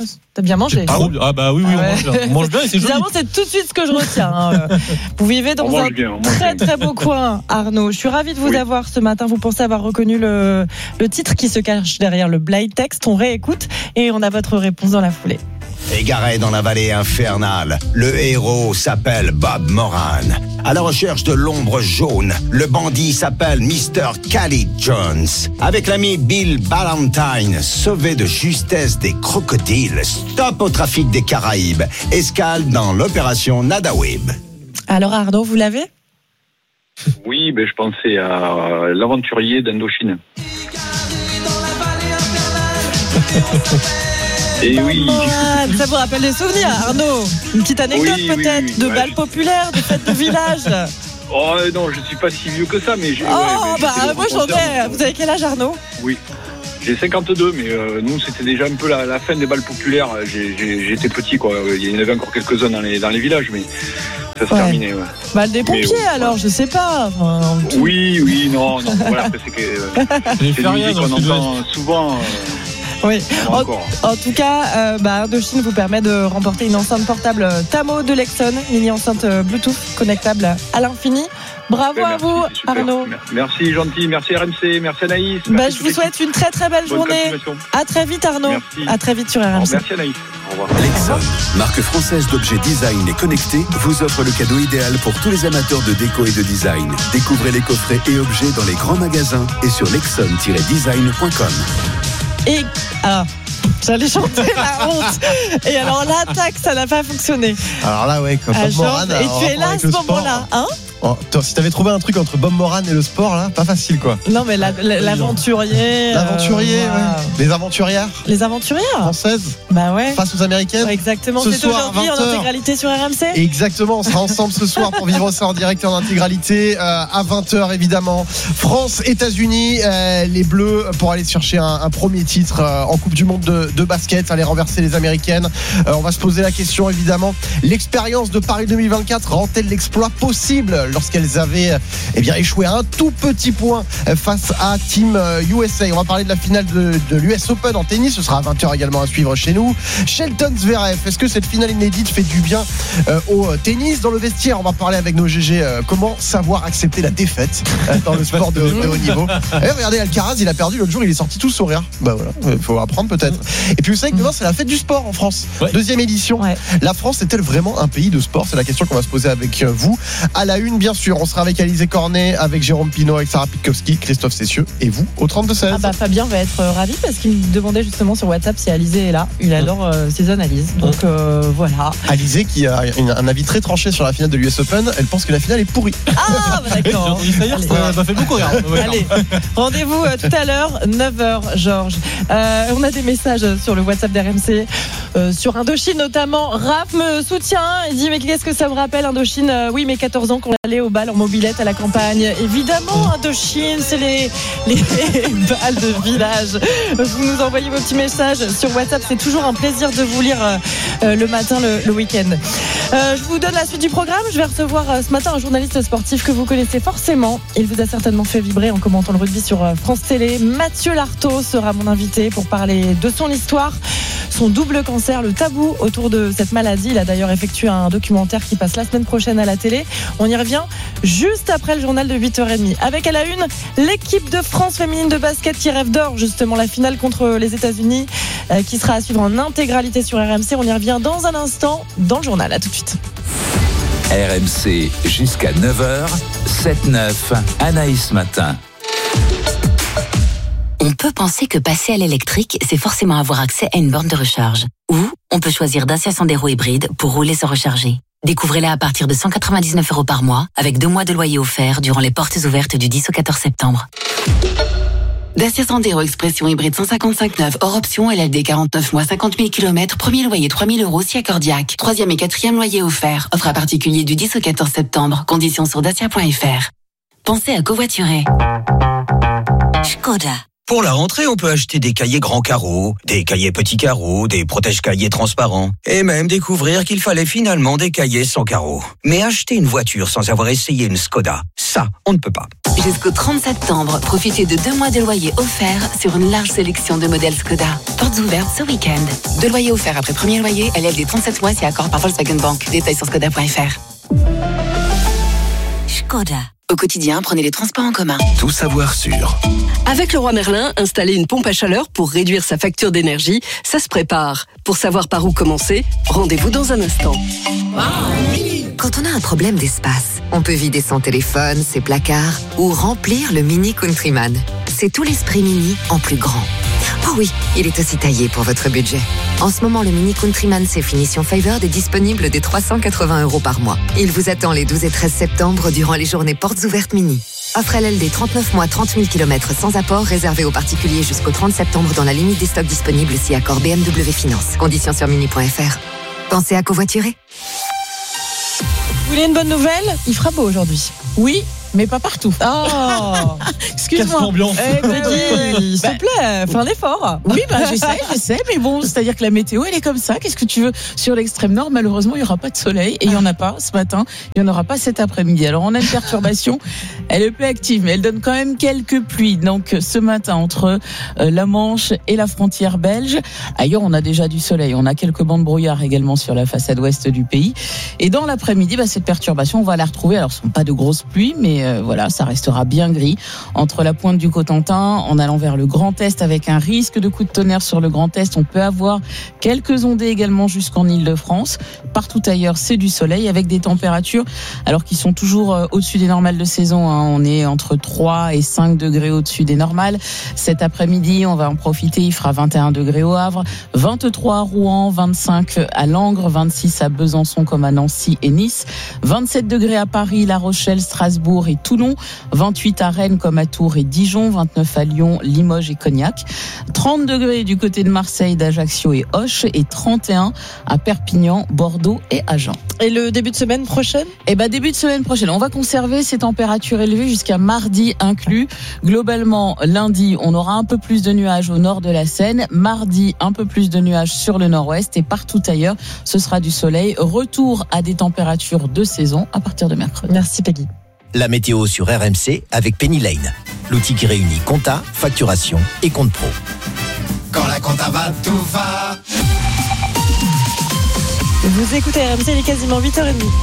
T'as bien mangé. Trop bien. Ah bah oui, oui, on mange bien. On mange bien et c'est joli. Évidemment, c'est tout de suite ce que je retiens. Hein. Vous vivez dans un bien, très très beau coin, Arnaud. Je suis ravie de vous oui. avoir ce matin. Vous pensez avoir reconnu le, le titre qui se cache derrière le blind text. On réécoute et on a votre réponse dans la foulée. Égaré dans la vallée infernale, le héros s'appelle Bob Moran. À la recherche de l'ombre jaune, le bandit s'appelle mister Khalid Jones. Avec l'ami Bill Ballantine, sauvé de justesse des crocodiles, stop au trafic des Caraïbes, escale dans l'opération Nadawib. Alors Arnaud, vous l'avez ? Oui, ben, je pensais à l'aventurier d'Indochine. Et oui. Ah, ça vous rappelle des souvenirs, Arnaud ? Une petite anecdote Oui, peut-être oui, oui, de ouais. balles populaires, de fêtes de village. Oh non, je suis pas si vieux que ça, mais j'ai. Oh, ouais, mais bah j'étais moi j'en concert, ai. Vous avez quel âge, Arnaud ? Oui. J'ai cinquante-deux, mais euh, nous c'était déjà un peu la, la fin des balles populaires. J'ai, j'ai, j'étais petit, quoi. Il y en avait encore quelques-uns dans les, dans les villages, mais ça se Ouais. terminait. Ouais. Balle des pompiers, Mais, ouais. alors, je sais pas. Enfin, tout- Oui, oui, non, non. Voilà, après, c'est que euh, Les c'est une férias musique dans qu'on le entend souvent. euh, Oui. En, encore. en tout cas, euh, bah, Indochine vous permet de remporter une enceinte portable Tamo de Lexon, mini enceinte Bluetooth connectable à l'infini. Bravo Ben, à merci, vous, c'est super. Arnaud. Merci, gentil. Merci R M C. Merci Anaïs. Bah, Merci je toute vous souhaite l'équipe. une très très belle Bonne journée. continuation. À très vite, Arnaud. Merci. À très vite sur R M Alors, C. merci Anaïs. Au revoir. Lexon, marque française d'objets design et connectés, vous offre le cadeau idéal pour tous les amateurs de déco et de design. Découvrez les coffrets et objets dans les grands magasins et sur lexon tiret design point com. Et alors, j'allais chanter la honte. Et alors l'attaque, ça n'a pas fonctionné. Alors là, ouais, comme Ah, Bob Moran. genre, alors, et tu es rapport là à avec ce le sport. moment-là, hein ? Oh, toi, si t'avais trouvé un truc entre Bob Moran et le sport, là, pas facile, quoi. Non, mais la- la- l'aventurier. euh, L'aventurier, voilà. ouais. Les aventurières Les aventurières françaises Bah ouais. face aux américaines. Ouais, exactement, Ce c'est soir, aujourd'hui en vingt heures. intégralité sur R M C. Exactement, on sera ensemble ce soir pour vivre ça en direct et en intégralité euh, à vingt heures évidemment. France, États-Unis, euh, les Bleus pour aller chercher un, un premier titre euh, en Coupe du Monde de, de basket, aller renverser les Américaines. Euh, on va se poser la question évidemment, l'expérience de Paris deux mille vingt-quatre rend-elle l'exploit possible lorsqu'elles avaient euh, eh bien, échoué à un tout petit point euh, face à Team euh, U S A. On va parler de la finale de, de l'U S Open en tennis, ce sera à vingt heures également à suivre chez nous. Shelton Zverev, est-ce que cette finale inédite fait du bien euh, au tennis? Dans le vestiaire, on va parler avec nos G G euh, comment savoir accepter la défaite euh, dans le sport de, de haut niveau. Et regardez, Alcaraz, il a perdu l'autre jour, il est sorti tout sourire. Bah voilà, il faut apprendre peut-être. Et puis vous savez que demain c'est la fête du sport en France, Ouais. deuxième édition. Ouais. La France est-elle vraiment un pays de sport? C'est la question qu'on va se poser avec euh, vous. À la une, bien sûr, on sera avec Alizé Cornet, avec Jérôme Pinault, avec Sarah Pitkowski, Christophe Cessieux et vous au trente-deux seize. Ah bah Fabien va être euh, ravi parce qu'il me demandait justement sur WhatsApp si Alizé est là. Il adore euh, ses analyses. Donc euh, voilà. Alizé qui a une- un avis très tranché sur la finale de l'U S Open, elle pense que la finale est pourrie. Ah bah J'ai d'accord. entendu ça hier, Allez. ça m'a fait beaucoup rire. Ouais. Allez, rendez-vous euh, tout à l'heure, neuf heures, Georges. Euh, on a des messages sur le WhatsApp d'R M C, euh, sur Indochine notamment. Raph me soutient, il dit mais qu'est-ce que ça me rappelle Indochine? Euh, Oui, mais quatorze ans qu'on allait au bal en mobilette à la campagne. Évidemment, Indochine, c'est les, les balles de village. Vous nous envoyez vos petits messages sur WhatsApp, c'est toujours un plaisir de vous lire euh, euh, le matin, le, le week-end. Euh, je vous donne la suite du programme. Je vais recevoir euh, ce matin un journaliste sportif que vous connaissez forcément. Il vous a certainement fait vibrer en commentant le rugby sur euh, France Télé. Mathieu Lartaud sera mon invité pour parler de son histoire, son double cancer, le tabou autour de cette maladie. Il a d'ailleurs effectué un documentaire qui passe la semaine prochaine à la télé. On y revient juste après le journal de huit heures trente. Avec à la une, l'équipe de France féminine de basket qui rêve d'or, justement la finale contre les États-Unis euh, qui sera à suivre en intégralité sur R M C. On y revient dans un instant dans le journal. À tout de suite. R M C jusqu'à neuf heures, sept neuf, Anaïs Matin. On peut penser que passer à l'électrique, c'est forcément avoir accès à une borne de recharge. Ou on peut choisir Dacia Sandero hybride pour rouler sans recharger. Découvrez-la à partir de cent quatre-vingt-dix-neuf euros par mois, avec deux mois de loyer offert durant les portes ouvertes du dix au quatorze septembre. Dacia Sandero Expression hybride cent cinquante-cinq neuf, hors option, L L D quarante-neuf mois, cinquante mille kilomètres, premier loyer trois mille euros si accordiaque. Troisième et quatrième loyer offert. Offre à particulier du dix au quatorze septembre. Conditions sur dacia point f r. Pensez à covoiturer. Skoda. Pour la rentrée, on peut acheter des cahiers grands carreaux, des cahiers petits carreaux, des protège-cahiers transparents, et même découvrir qu'il fallait finalement des cahiers sans carreaux. Mais acheter une voiture sans avoir essayé une Skoda, ça, on ne peut pas. Jusqu'au trente septembre, profitez de deux mois de loyer offerts sur une large sélection de modèles Skoda. Portes ouvertes ce week-end. Deux loyers offerts après premier loyer, L L D trente-sept mois si accord par Volkswagen Bank. Détails sur skoda point f r. Skoda. Au quotidien, prenez les transports en commun. Tout savoir sur. Avec Leroy Merlin, installer une pompe à chaleur pour réduire sa facture d'énergie, ça se prépare. Pour savoir par où commencer, rendez-vous dans un instant. Quand on a un problème d'espace, on peut vider son téléphone, ses placards ou remplir le Mini Countryman. C'est tout l'esprit Mini en plus grand. Oh oui, il est aussi taillé pour votre budget. En ce moment, le Mini Countryman C Finition Favored est disponible dès trois cent quatre-vingts euros par mois. Il vous attend les douze et treize septembre durant les journées portes ouvertes Mini. Offre L L D trente-neuf mois, trente mille kilomètres sans apport, réservé aux particuliers jusqu'au trente septembre dans la limite des stocks disponibles si accord B M W Finance. Conditions sur mini point f r. Pensez à covoiturer. Vous voulez une bonne nouvelle ? Il fera beau aujourd'hui. Oui, mais pas partout. Oh, excuse-moi. Quelle ambiance. Eh, Peggy, s'il Bah, te plaît, fais un effort. Oui, bah, j'essaie, j'essaie, mais bon, c'est-à-dire que la météo, elle est comme ça. Qu'est-ce que tu veux ? Sur l'extrême nord, malheureusement, il n'y aura pas de soleil et il n'y en a pas ce matin. Il n'y en aura pas cet après-midi. Alors, on a une perturbation. Elle est peu active, mais elle donne quand même quelques pluies. Donc, ce matin, entre euh, la Manche et la frontière belge, ailleurs, on a déjà du soleil. On a quelques bancs de brouillard également sur la façade ouest du pays. Et dans l'après-midi, bah, cette perturbation, on va la retrouver. Alors, ce ne sont pas de grosses pluies, mais euh, voilà, ça restera bien gris entre la pointe du Cotentin en allant vers le Grand Est avec un risque de coup de tonnerre sur le Grand Est. On peut avoir quelques ondées également jusqu'en Île-de-France. Partout ailleurs, c'est du soleil avec des températures alors qui sont toujours euh, au-dessus des normales de saison. Hein. On est entre trois et cinq degrés au-dessus des normales. Cet après-midi, on va en profiter. Il fera vingt et un degrés au Havre, vingt-trois à Rouen, vingt-cinq à Langres, vingt-six à Besançon comme à Nancy et Nice, vingt-sept degrés à Paris, La Rochelle, Strasbourg et Toulon, vingt-huit à Rennes comme à Tours et Dijon, vingt-neuf à Lyon, Limoges et Cognac, trente degrés du côté de Marseille, d'Ajaccio et Auch et trente et un à Perpignan, Bordeaux et Agen. Et le début de semaine prochaine ? Eh ben, début de semaine prochaine, on va conserver ces températures élevées jusqu'à mardi inclus. Globalement, lundi, on aura un peu plus de nuages au nord de la Seine. Mardi, un peu plus de nuages sur le nord-ouest et partout ailleurs, ce sera du soleil. Retour à des températures de saison à partir de mercredi. Merci Peggy. La météo sur R M C avec Penny Lane, l'outil qui réunit compta, facturation et compte pro. Quand la compta va, tout va. Vous écoutez R M C, il est quasiment huit heures trente.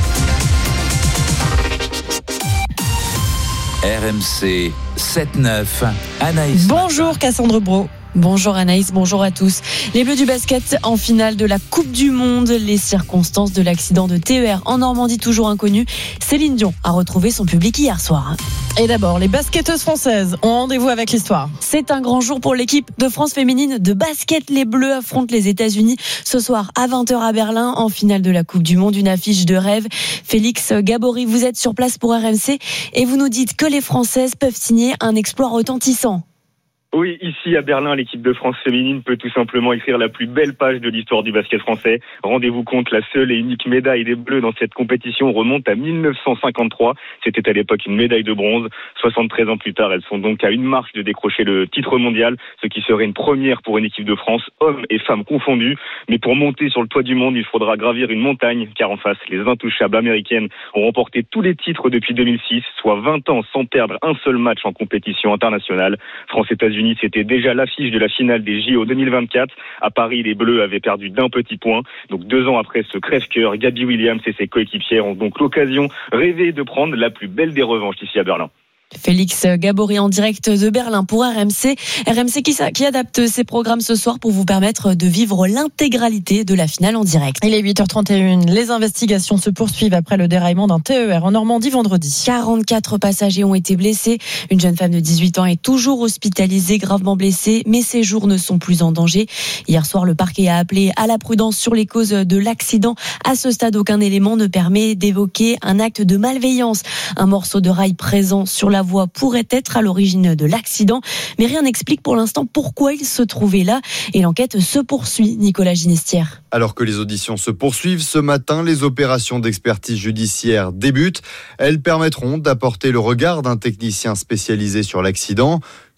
R M C sept neuf, Anaïs. Bonjour Cassandre Brault. Bonjour Anaïs, bonjour à tous. Les Bleus du basket en finale de la Coupe du Monde. Les circonstances de l'accident de T E R en Normandie toujours inconnues. Céline Dion a retrouvé son public hier soir. Et d'abord, les basketteuses françaises ont rendez-vous avec l'histoire. C'est un grand jour pour l'équipe de France féminine de basket. Les Bleus affrontent les États-Unis ce soir à vingt heures à Berlin en finale de la Coupe du Monde. Une affiche de rêve. Félix Gabory, vous êtes sur place pour R M C et vous nous dites que les Françaises peuvent signer un exploit retentissant. Oui, ici à Berlin, l'équipe de France féminine peut tout simplement écrire la plus belle page de l'histoire du basket français. Rendez-vous compte, la seule et unique médaille des Bleus dans cette compétition remonte à mille neuf cent cinquante-trois. C'était à l'époque une médaille de bronze. soixante-treize ans plus tard, elles sont donc à une marche de décrocher le titre mondial, ce qui serait une première pour une équipe de France, hommes et femmes confondus. Mais pour monter sur le toit du monde, il faudra gravir une montagne, car en face, les intouchables américaines ont remporté tous les titres depuis deux mille six, soit vingt ans sans perdre un seul match en compétition internationale. France-États-Unis, c'était déjà l'affiche de la finale des J O deux mille vingt-quatre. À Paris, les Bleus avaient perdu d'un petit point. Donc deux ans après ce crève-cœur, Gabby Williams et ses coéquipières ont donc l'occasion rêvée de prendre la plus belle des revanches ici à Berlin. Félix Gabory en direct de Berlin pour R M C. R M C qui, qui adapte ses programmes ce soir pour vous permettre de vivre l'intégralité de la finale en direct. Il est huit heures trente et une. Les investigations se poursuivent après le déraillement d'un T E R en Normandie vendredi. quarante-quatre passagers ont été blessés. Une jeune femme de dix-huit ans est toujours hospitalisée, gravement blessée, mais ses jours ne sont plus en danger. Hier soir, le parquet a appelé à la prudence sur les causes de l'accident. À ce stade, aucun élément ne permet d'évoquer un acte de malveillance. Un morceau de rail présent sur la voie pourrait être à l'origine de l'accident, mais rien n'explique pour l'instant pourquoi il se trouvait là et l'enquête se poursuit. Nicolas Ginestière. Alors que les auditions se poursuivent, ce matin, les opérations d'expertise judiciaire débutent. Elles permettront d'apporter le regard d'un technicien spécialisé sur l'accident.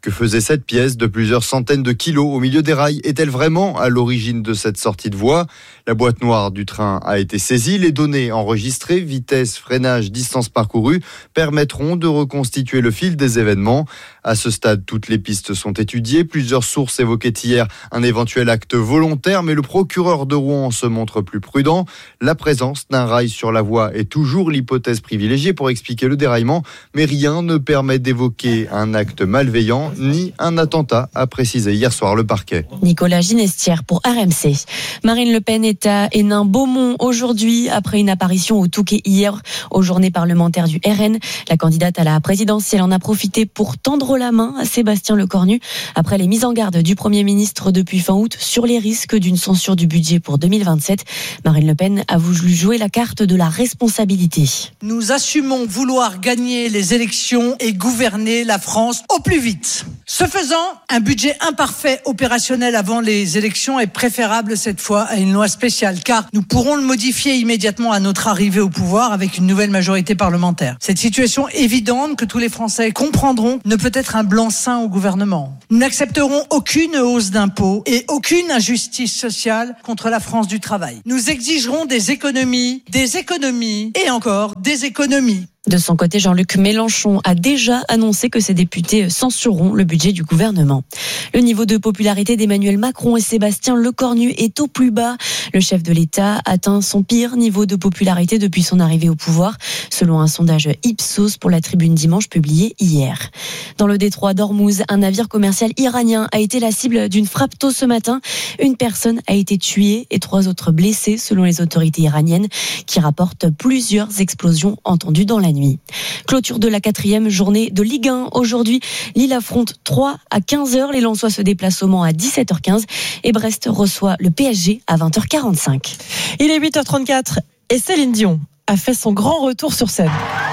Que faisait cette pièce de plusieurs centaines de kilos au milieu des rails? Est-elle vraiment à l'origine de cette sortie de voie? La boîte noire du train a été saisie. Les données enregistrées, vitesse, freinage, distance parcourue, permettront de reconstituer le fil des événements. À ce stade, toutes les pistes sont étudiées. Plusieurs sources évoquaient hier un éventuel acte volontaire, mais le procureur de Rouen se montre plus prudent. La présence d'un rail sur la voie est toujours l'hypothèse privilégiée pour expliquer le déraillement, mais rien ne permet d'évoquer un acte malveillant ni un attentat, a précisé hier soir le parquet. Nicolas Ginestière pour R M C. Marine Le Pen est à Hénin-Beaumont aujourd'hui, après une apparition au Touquet hier, aux journées parlementaires du R N. La candidate à la présidentielle en a profité pour tendre la main à Sébastien Lecornu, après les mises en garde du Premier ministre depuis fin août sur les risques d'une censure du budget pour deux mille vingt-sept. Marine Le Pen a voulu jouer la carte de la responsabilité. Nous assumons vouloir gagner les élections et gouverner la France au plus vite. Ce faisant, un budget imparfait opérationnel avant les élections est préférable cette fois à une loi spéciale, car nous pourrons le modifier immédiatement à notre arrivée au pouvoir avec une nouvelle majorité parlementaire. Cette situation évidente que tous les Français comprendront ne peut être un blanc-seing au gouvernement. Nous n'accepterons aucune hausse d'impôts et aucune injustice sociale contre la France du travail. Nous exigerons des économies, des économies et encore des économies. De son côté, Jean-Luc Mélenchon a déjà annoncé que ses députés censureront le budget du gouvernement. Le niveau de popularité d'Emmanuel Macron et Sébastien Lecornu est au plus bas. Le chef de l'État atteint son pire niveau de popularité depuis son arrivée au pouvoir, selon un sondage Ipsos pour la Tribune Dimanche publié hier. Dans le détroit d'Ormuz, un navire commercial iranien a été la cible d'une frappe tôt ce matin. Une personne a été tuée et trois autres blessées, selon les autorités iraniennes, qui rapportent plusieurs explosions entendues dans la nuit. Clôture de la quatrième journée de Ligue un. Aujourd'hui, Lille affronte Troyes à quinze heures. Les Lensois se déplacent au Mans à dix-sept heures quinze et Brest reçoit le P S G à vingt heures quarante-cinq. Il est huit heures trente-quatre et Céline Dion a fait son grand retour sur scène.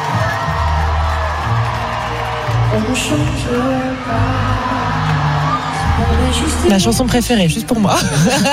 La chanson préférée, juste pour moi.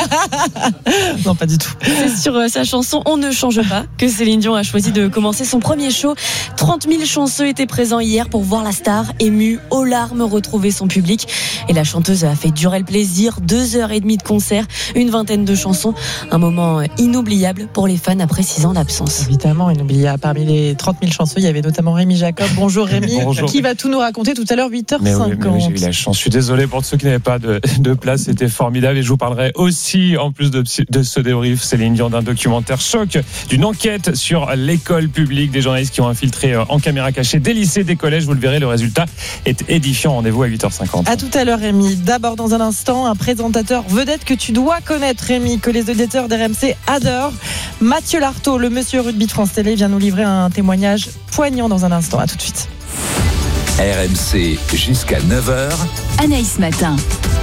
Non, pas du tout. C'est sur sa chanson On ne change pas que Céline Dion a choisi de commencer son premier show. trente mille chanceux étaient présents hier pour voir la star émue, aux larmes, retrouver son public. Et la chanteuse a fait durer le plaisir. Deux heures et demie de concert, une vingtaine de chansons. Un moment inoubliable pour les fans après six ans d'absence. Évidemment, inoubliable. Parmi les trente mille chanceux, il y avait notamment Rémi Jacob. Bonjour Rémi, Bonjour. Qui va tout nous raconter tout à l'heure, huit heures cinquante. Mais oui, mais oui, j'ai eu la chance. Je suis désolé pour ceux qui n'avaient pas de, de place. C'était formidable. Et je vous parlerai aussi, en plus de, de ce débrief, Céline Dion, d'un documentaire choc, d'une enquête sur l'école publique, des journalistes qui ont infiltré en caméra cachée des lycées, des collèges. Vous le verrez, le résultat est édifiant. Rendez-vous à huit heures cinquante. À tout à l'heure, Rémi. D'abord, dans un instant, un présentateur vedette que tu dois connaître, Rémi, que les auditeurs d'R M C adorent. Mathieu Lartaud, le monsieur rugby de France Télé, vient nous livrer un témoignage poignant dans un instant. À tout de suite. R M C jusqu'à neuf heures. Anaïs Matin.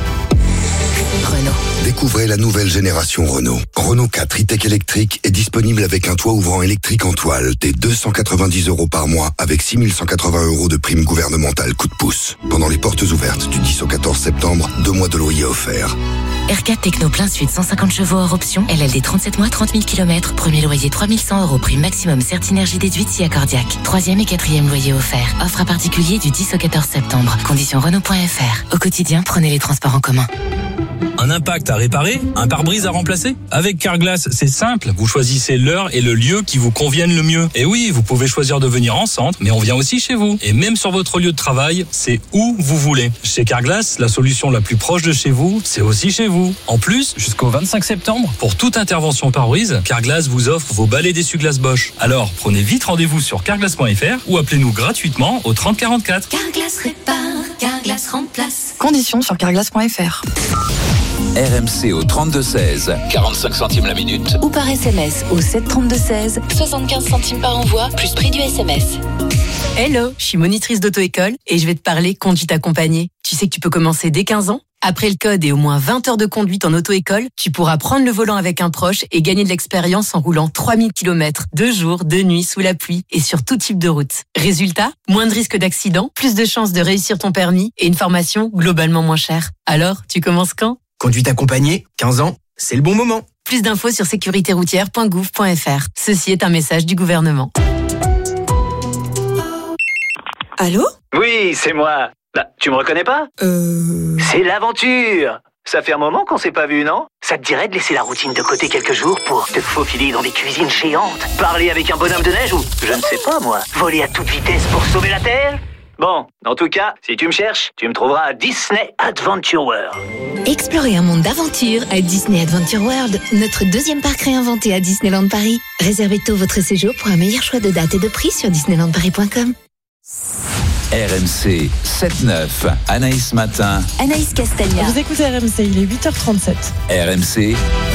Renault. Découvrez la nouvelle génération Renault. Renault quatre e-Tech électrique est disponible avec un toit ouvrant électrique en toile dès deux cent quatre-vingt-dix euros par mois avec six mille cent quatre-vingts euros de prime gouvernementale coup de pouce. Pendant les portes ouvertes du dix au quatorze septembre, deux mois de loyer offerts. R quatre Techno plein suite, cent cinquante chevaux hors option, L L D trente-sept mois, trente mille kilomètres, premier loyer trois mille cent euros, prime maximum Certinergie déduite si accordiaque. Troisième et quatrième loyer offert. Offre à particulier du dix au quatorze septembre. Conditions Renault point F R. Au quotidien, prenez les transports en commun. Un impact à réparer, un pare-brise à remplacer. Avec Carglass, c'est simple. Vous choisissez l'heure et le lieu qui vous conviennent le mieux. Et oui, vous pouvez choisir de venir en centre, mais on vient aussi chez vous. Et même sur votre lieu de travail, c'est où vous voulez. Chez Carglass, la solution la plus proche de chez vous, c'est aussi chez vous. En plus, jusqu'au vingt-cinq septembre, pour toute intervention pare-brise, Carglass vous offre vos balais d'essuie-glace Bosch. Alors, prenez vite rendez-vous sur carglass point F R ou appelez-nous gratuitement au trente quarante-quatre. Carglass répare, Carglass remplace. Conditions sur carglass point F R. R M C au trente-deux seize, quarante-cinq centimes la minute. Ou par S M S au sept trente-deux seize, soixante-quinze centimes par envoi, plus prix du S M S. Hello, je suis monitrice d'auto-école et je vais te parler conduite accompagnée. Tu sais que tu peux commencer dès quinze ans. Après le code et au moins vingt heures de conduite en auto-école, tu pourras prendre le volant avec un proche et gagner de l'expérience en roulant trois mille kilomètres, de jour, de nuit, sous la pluie et sur tout type de route. Résultat, moins de risques d'accident, plus de chances de réussir ton permis et une formation globalement moins chère. Alors, tu commences quand ? Conduite accompagnée, quinze ans, c'est le bon moment. Plus d'infos sur sécurité routière point gouv point F R. Ceci est un message du gouvernement. Allô ? Oui, c'est moi. Bah, tu me reconnais pas ? Euh... C'est l'aventure. Ça fait un moment qu'on s'est pas vu, non ? Ça te dirait de laisser la routine de côté quelques jours pour te faufiler dans des cuisines géantes, parler avec un bonhomme de neige ou, je ne sais pas moi, voler à toute vitesse pour sauver la Terre ? Bon, en tout cas, si tu me cherches, tu me trouveras à Disney Adventure World. Explorez un monde d'aventure à Disney Adventure World, notre deuxième parc réinventé à Disneyland Paris. Réservez tôt votre séjour pour un meilleur choix de date et de prix sur disneyland paris point com. R M C sept neuf, Anaïs Matin. Anaïs Castagna. Vous écoutez R M C, il est huit heures trente-sept. R M C.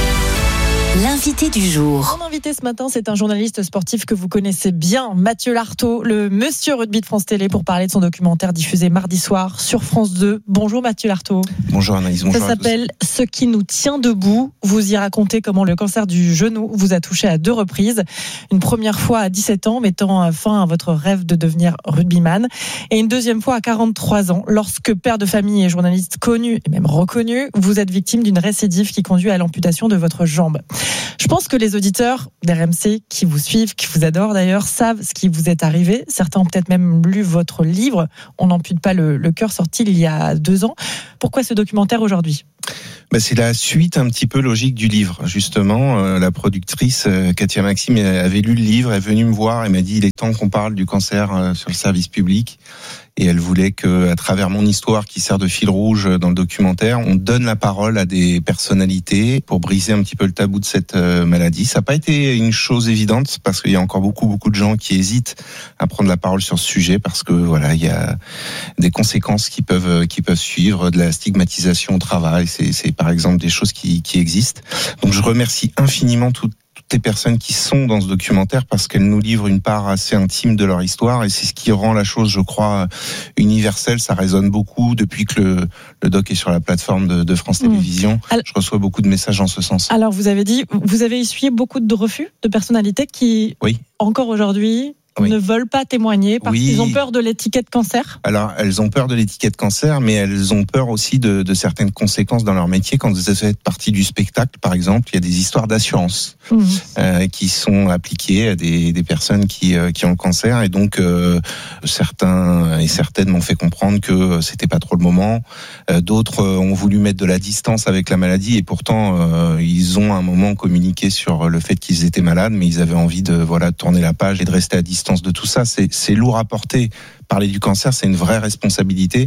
L'invité du jour. Mon invité ce matin, c'est un journaliste sportif que vous connaissez bien, Mathieu Lartaud, le monsieur rugby de France Télé, pour parler de son documentaire diffusé mardi soir sur France deux. Bonjour Mathieu Lartaud. Bonjour Anaïs, bonjour. Ça s'appelle Ce qui nous tient debout. Vous y racontez comment le cancer du genou vous a touché à deux reprises. Une première fois à dix-sept ans, mettant fin à votre rêve de devenir rugbyman. Et une deuxième fois à quarante-trois ans, lorsque père de famille et journaliste connu et même reconnu, vous êtes victime d'une récidive qui conduit à l'amputation de votre jambe. Je pense que les auditeurs d'R M C qui vous suivent, qui vous adorent d'ailleurs, savent ce qui vous est arrivé. Certains ont peut-être même lu votre livre « On n'ampute pas le, le cœur » sorti il y a deux ans. Pourquoi ce documentaire aujourd'hui ? Bah, c'est la suite un petit peu logique du livre. Justement, euh, la productrice euh, Katia Maxime avait lu le livre, elle est venue me voir et m'a dit il est temps qu'on parle du cancer euh, sur le service public. Et elle voulait que, à travers mon histoire qui sert de fil rouge dans le documentaire, on donne la parole à des personnalités pour briser un petit peu le tabou de cette euh, maladie. Ça n'a pas été une chose évidente parce qu'il y a encore beaucoup beaucoup de gens qui hésitent à prendre la parole sur ce sujet parce que voilà, il y a des conséquences qui peuvent qui peuvent suivre, de la stigmatisation au travail. C'est, c'est par exemple des choses qui, qui existent. Donc je remercie infiniment toutes toutes les personnes qui sont dans ce documentaire parce qu'elles nous livrent une part assez intime de leur histoire et c'est ce qui rend la chose, je crois, universelle. Ça résonne beaucoup depuis que le, le doc est sur la plateforme de, de France Télévisions. Mmh. Je reçois beaucoup de messages en ce sens. Alors vous avez dit, vous avez essuyé beaucoup de refus de personnalités qui, oui. encore aujourd'hui, Oui. ne veulent pas témoigner parce oui. qu'ils ont peur de l'étiquette cancer. Alors, elles ont peur de l'étiquette cancer, mais elles ont peur aussi de, de certaines conséquences dans leur métier. Quand vous faites partie du spectacle, par exemple, il y a des histoires d'assurance mmh. euh, qui sont appliquées à des, des personnes qui, euh, qui ont le cancer. Et donc, euh, certains et certaines m'ont fait comprendre que c'était pas trop le moment. Euh, d'autres ont voulu mettre de la distance avec la maladie et pourtant, euh, ils ont à un moment communiqué sur le fait qu'ils étaient malades, mais ils avaient envie de, voilà, de tourner la page et de rester à distance de tout ça. C'est, c'est lourd à porter. Parler du cancer, c'est une vraie responsabilité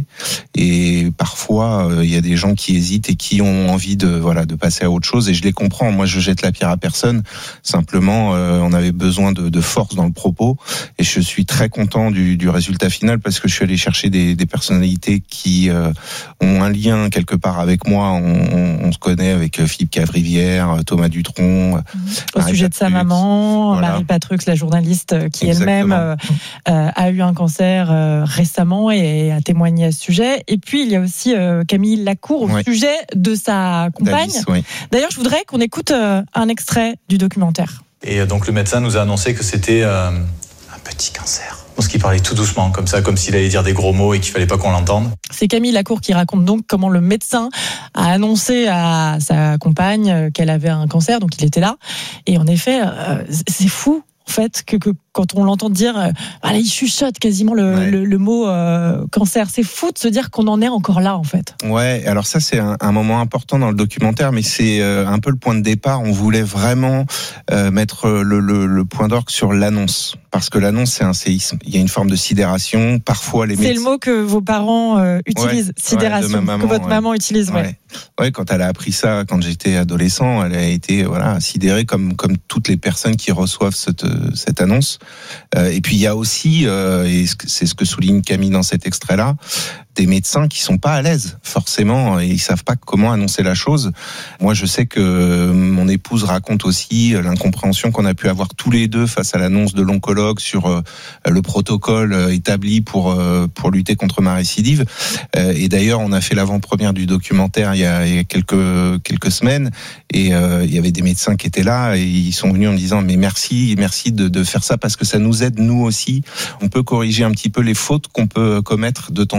et parfois il euh, y a des gens qui hésitent et qui ont envie de voilà de passer à autre chose et je les comprends. Moi, je jette la pierre à personne. Simplement, euh, on avait besoin de, de force dans le propos et je suis très content du, du résultat final parce que je suis allé chercher des, des personnalités qui euh, ont un lien quelque part avec moi. On, on, on se connaît avec Philippe Cavrivière, Thomas Dutronc. Au Marie sujet Patrux, de sa maman, voilà. Marie Patrux, la journaliste qui Exactement. elle-même euh, euh, a eu un cancer récemment et a témoigné à ce sujet. Et puis il y a aussi euh, Camille Lacour au oui. sujet de sa compagne. Alice, oui. D'ailleurs, je voudrais qu'on écoute euh, un extrait du documentaire. Et donc le médecin nous a annoncé que c'était euh, un petit cancer. Parce qu'il parlait tout doucement, comme ça, comme s'il allait dire des gros mots et qu'il fallait pas qu'on l'entende. C'est Camille Lacour qui raconte donc comment le médecin a annoncé à sa compagne qu'elle avait un cancer, donc il était là. Et en effet, euh, c'est fou. En fait, que, que quand on l'entend dire, euh, allez, il chuchote quasiment le, ouais. le, le mot euh, cancer. C'est fou de se dire qu'on en est encore là, en fait. Ouais, alors ça, c'est un, un moment important dans le documentaire, mais c'est euh, un peu le point de départ. On voulait vraiment euh, mettre le, le, le point d'orgue sur l'annonce. Parce que l'annonce, c'est un séisme. Il y a une forme de sidération. Parfois, les médecins... C'est le mot que vos parents euh, utilisent, ouais, sidération, ouais, maman, que votre ouais. maman utilise. Ouais. Ouais. ouais, quand elle a appris ça, quand j'étais adolescent, elle a été voilà sidérée comme comme toutes les personnes qui reçoivent cette cette annonce. Euh, et puis il y a aussi, euh, et c'est ce que souligne Camille dans cet extrait-là, des médecins qui sont pas à l'aise forcément et ils savent pas comment annoncer la chose. Moi, je sais que mon épouse raconte aussi l'incompréhension qu'on a pu avoir tous les deux face à l'annonce de l'oncologue sur euh, le protocole établi pour euh, pour lutter contre ma récidive. Euh, et d'ailleurs, on a fait l'avant-première du documentaire il y a, il y a quelques quelques semaines et euh, il y avait des médecins qui étaient là et ils sont venus en me disant mais merci merci de, de faire ça parce que ça nous aide nous aussi. On peut corriger un petit peu les fautes qu'on peut commettre de temps en temps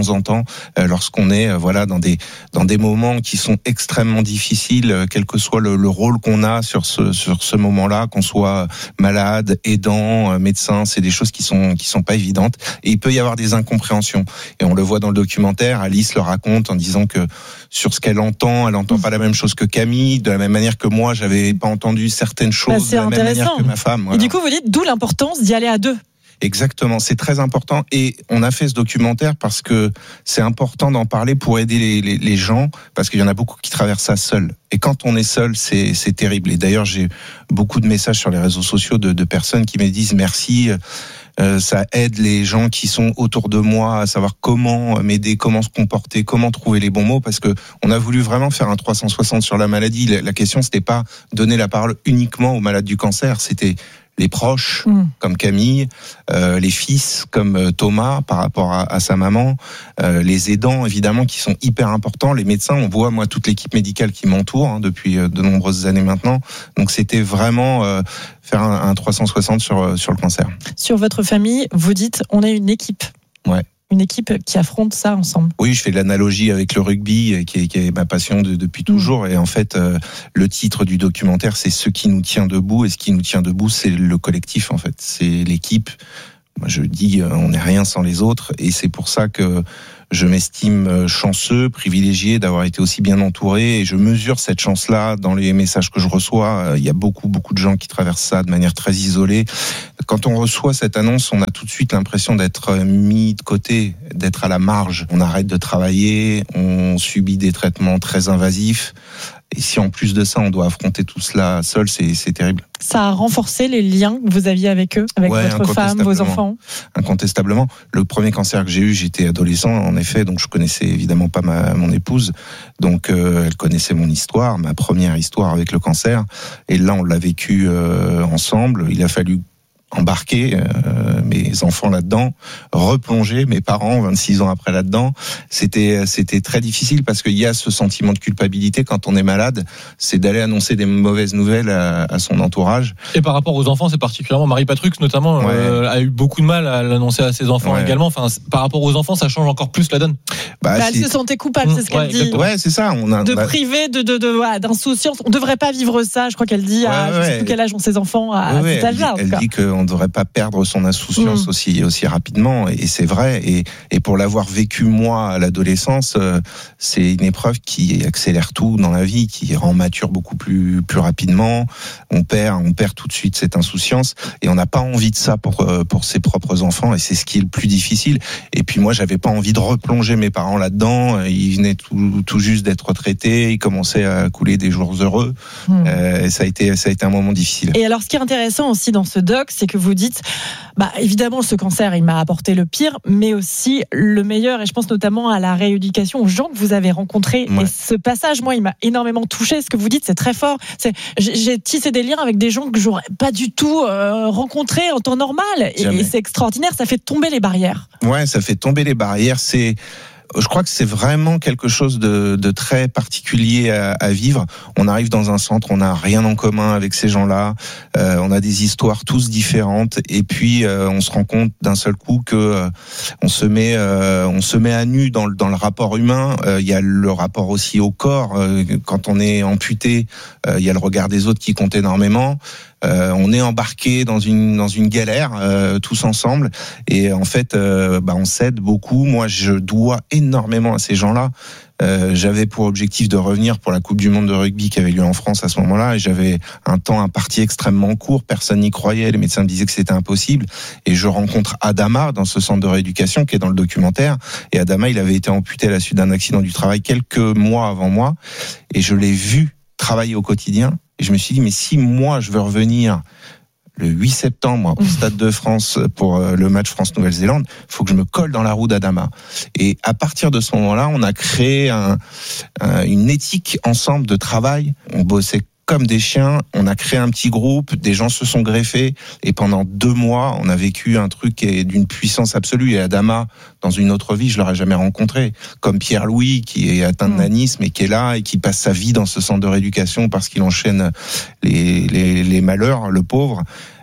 euh, lorsqu'on est euh, voilà dans des dans des moments qui sont extrêmement difficiles, euh, quel que soit le, le rôle qu'on a sur ce sur ce moment-là, qu'on soit malade, aidant, euh, médecin, c'est des choses qui sont qui sont pas évidentes et il peut y avoir des incompréhensions. Et on le voit dans le documentaire, Alice le raconte en disant que sur ce qu'elle entend, elle entend pas la même chose que Camille, de la même manière que moi, j'avais pas entendu certaines choses bah, de la même manière que ma femme. Voilà. Et du coup, vous dites d'où l'importance d'y aller à deux. Exactement, c'est très important et on a fait ce documentaire parce que c'est important d'en parler pour aider les, les, les gens parce qu'il y en a beaucoup qui traversent ça seuls. Et quand on est seul, c'est, c'est terrible. Et d'ailleurs, j'ai beaucoup de messages sur les réseaux sociaux de, de personnes qui me disent merci. Euh, ça aide les gens qui sont autour de moi à savoir comment m'aider, comment se comporter, comment trouver les bons mots, parce que on a voulu vraiment faire un trois cent soixante sur la maladie. La, la question, c'était pas donner la parole uniquement aux malades du cancer, c'était les proches, mmh. comme Camille, euh, les fils, comme Thomas, par rapport à, à sa maman, euh, les aidants, évidemment, qui sont hyper importants, les médecins, on voit, moi, toute l'équipe médicale qui m'entoure, hein, depuis de nombreuses années maintenant. Donc, c'était vraiment euh, faire un, un trois cent soixante sur, sur le cancer. Sur votre famille, vous dites, on est une équipe. Ouais. Une équipe qui affronte ça ensemble. Oui, je fais de l'analogie avec le rugby, qui est, qui est ma passion de, depuis toujours. Mmh. Et en fait, euh, le titre du documentaire, c'est ce qui nous tient debout. Et ce qui nous tient debout, c'est le collectif, en fait. C'est l'équipe. Moi, je dis, euh, on n'est rien sans les autres. Et c'est pour ça que je m'estime chanceux, privilégié d'avoir été aussi bien entouré. Et je mesure cette chance-là dans les messages que je reçois. Il y a beaucoup, beaucoup de gens qui traversent ça de manière très isolée. Quand on reçoit cette annonce, on a tout de suite l'impression d'être mis de côté, d'être à la marge. On arrête de travailler, on subit des traitements très invasifs. Et si en plus de ça, on doit affronter tout cela seul, c'est, c'est terrible. Ça a renforcé les liens que vous aviez avec eux, avec ouais, votre femme, vos enfants? Incontestablement. Le premier cancer que j'ai eu, j'étais adolescent, en effet, donc je connaissais évidemment pas ma, mon épouse. Donc euh, elle connaissait mon histoire, ma première histoire avec le cancer. Et là, on l'a vécu euh, ensemble. Il a fallu embarquer euh, mes enfants là-dedans, replonger mes parents vingt-six ans après là-dedans. C'était c'était très difficile parce qu'il y a ce sentiment de culpabilité quand on est malade, c'est d'aller annoncer des mauvaises nouvelles à, à son entourage. Et par rapport aux enfants, c'est particulièrement Marie Patrux notamment ouais. euh, a eu beaucoup de mal à l'annoncer à ses enfants ouais. également. Enfin, par rapport aux enfants, ça change encore plus la donne. Bah, bah, elle se sentait coupable, c'est ce qu'elle ouais, dit. Exactement. Ouais, c'est ça. On a, de on a... priver de, de, de ouais, d'insouciance. On devrait pas vivre ça. Je crois qu'elle dit. Ouais, à, ouais. Je sais plus quel âge ont ses enfants à, ouais, à cet âge-là. Elle, elle dit qu'on ne devrait pas perdre son insouciance mmh. aussi aussi rapidement. Et c'est vrai. Et, et pour l'avoir vécu moi à l'adolescence, euh, c'est une épreuve qui accélère tout dans la vie, qui rend mature beaucoup plus plus rapidement. On perd, on perd tout de suite cette insouciance. Et on n'a pas envie de ça pour pour ses propres enfants. Et c'est ce qui est le plus difficile. Et puis moi, j'avais pas envie de replonger mes parents là-dedans. Ils venaient tout, tout juste d'être retraités. Ils commençaient à couler des jours heureux. Mmh. Euh, et ça a été, ça a été un moment difficile. Et alors, ce qui est intéressant aussi dans ce doc, c'est que vous dites, bah, évidemment, ce cancer, il m'a apporté le pire, mais aussi le meilleur. Et je pense notamment à la rééducation, aux gens que vous avez rencontrés. Ouais. Et ce passage, moi, il m'a énormément touché. Ce que vous dites, c'est très fort. C'est, j'ai tissé des liens avec des gens que j'aurais pas du tout euh, rencontrés en temps normal. Et, et c'est extraordinaire. Ça fait tomber les barrières. Ouais, ça fait tomber les barrières. C'est, je crois que c'est vraiment quelque chose de, de très particulier à, à vivre. On arrive dans un centre, on n'a rien en commun avec ces gens-là, euh, on a des histoires tous différentes, et puis euh, on se rend compte d'un seul coup que euh, on se met, euh, on se met à nu dans le dans le rapport humain. Euh, il y a le rapport aussi au corps. Euh, quand on est amputé, euh, il y a le regard des autres qui compte énormément. Euh, on est embarqué dans une dans une galère euh, tous ensemble, et en fait euh, bah on s'aide beaucoup. Moi je dois énormément à ces gens-là. Euh, j'avais pour objectif de revenir pour la Coupe du Monde de rugby qui avait lieu en France à ce moment-là, et j'avais un temps imparti extrêmement court, personne n'y croyait, les médecins me disaient que c'était impossible, et je rencontre Adama dans ce centre de rééducation qui est dans le documentaire, et Adama il avait été amputé à la suite d'un accident du travail quelques mois avant moi, et je l'ai vu travailler au quotidien. Et je me suis dit, mais si moi, je veux revenir le huit septembre au Stade de France pour le match France-Nouvelle-Zélande, il faut que je me colle dans la roue d'Adama. Et à partir de ce moment-là, on a créé un, un, une éthique ensemble de travail. On bossait comme des chiens, on a créé un petit groupe, des gens se sont greffés, et pendant deux mois, on a vécu un truc qui est d'une puissance absolue. Et Adama, dans une autre vie, je l'aurais jamais rencontré. Comme Pierre-Louis, qui est atteint de nanisme et qui est là, et qui passe sa vie dans ce centre de rééducation parce qu'il enchaîne les, les, les malheurs, le pauvre.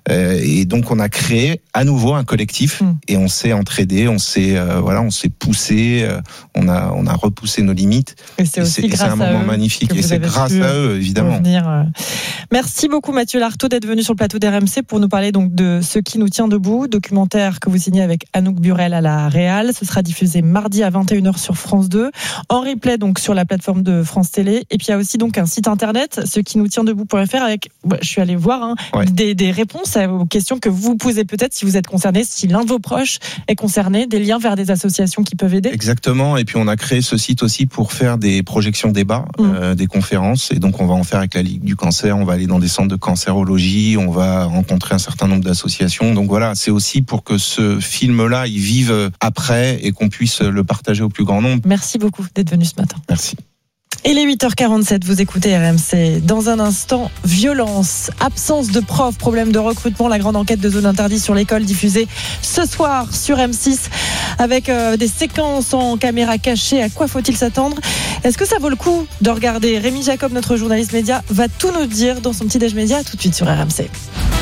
Euh, et donc on a créé à nouveau un collectif mmh. et on s'est entraidé, on s'est euh, voilà, on s'est poussé, euh, on a on a repoussé nos limites. Et c'est, et aussi c'est, grâce c'est un à moment eux magnifique et c'est grâce à eux évidemment. Revenir. Merci beaucoup Mathieu Lartaud d'être venu sur le plateau d'R M C pour nous parler donc de Ce qui nous tient debout, documentaire que vous signez avec Anouk Burel à la Réal. Ce sera diffusé mardi à vingt et une heures sur France deux, en replay donc sur la plateforme de France Télé. Et puis il y a aussi donc un site internet, ce qui nous tient debout point f r, avec, je suis allé voir hein, ouais. des, des réponses aux questions que vous posez peut-être si vous êtes concerné, si l'un de vos proches est concerné, des liens vers des associations qui peuvent aider. Exactement. Et puis on a créé ce site aussi pour faire des projections débats, mmh. euh, des conférences. Et donc on va en faire avec la Ligue du cancer. On va aller dans des centres de cancérologie. On va rencontrer un certain nombre d'associations. Donc voilà, c'est aussi pour que ce film-là, il vive après et qu'on puisse le partager au plus grand nombre. Merci beaucoup d'être venu ce matin. Merci. Il est huit heures quarante-sept, vous écoutez R M C. Dans un instant, violence, absence de profs, problème de recrutement, la grande enquête de zone interdite sur l'école diffusée ce soir sur M six avec euh, des séquences en caméra cachée. À quoi faut-il s'attendre ? Est-ce que ça vaut le coup de regarder ? Rémi Jacob, notre journaliste média, va tout nous dire dans son petit déj média. Tout de suite sur R M C.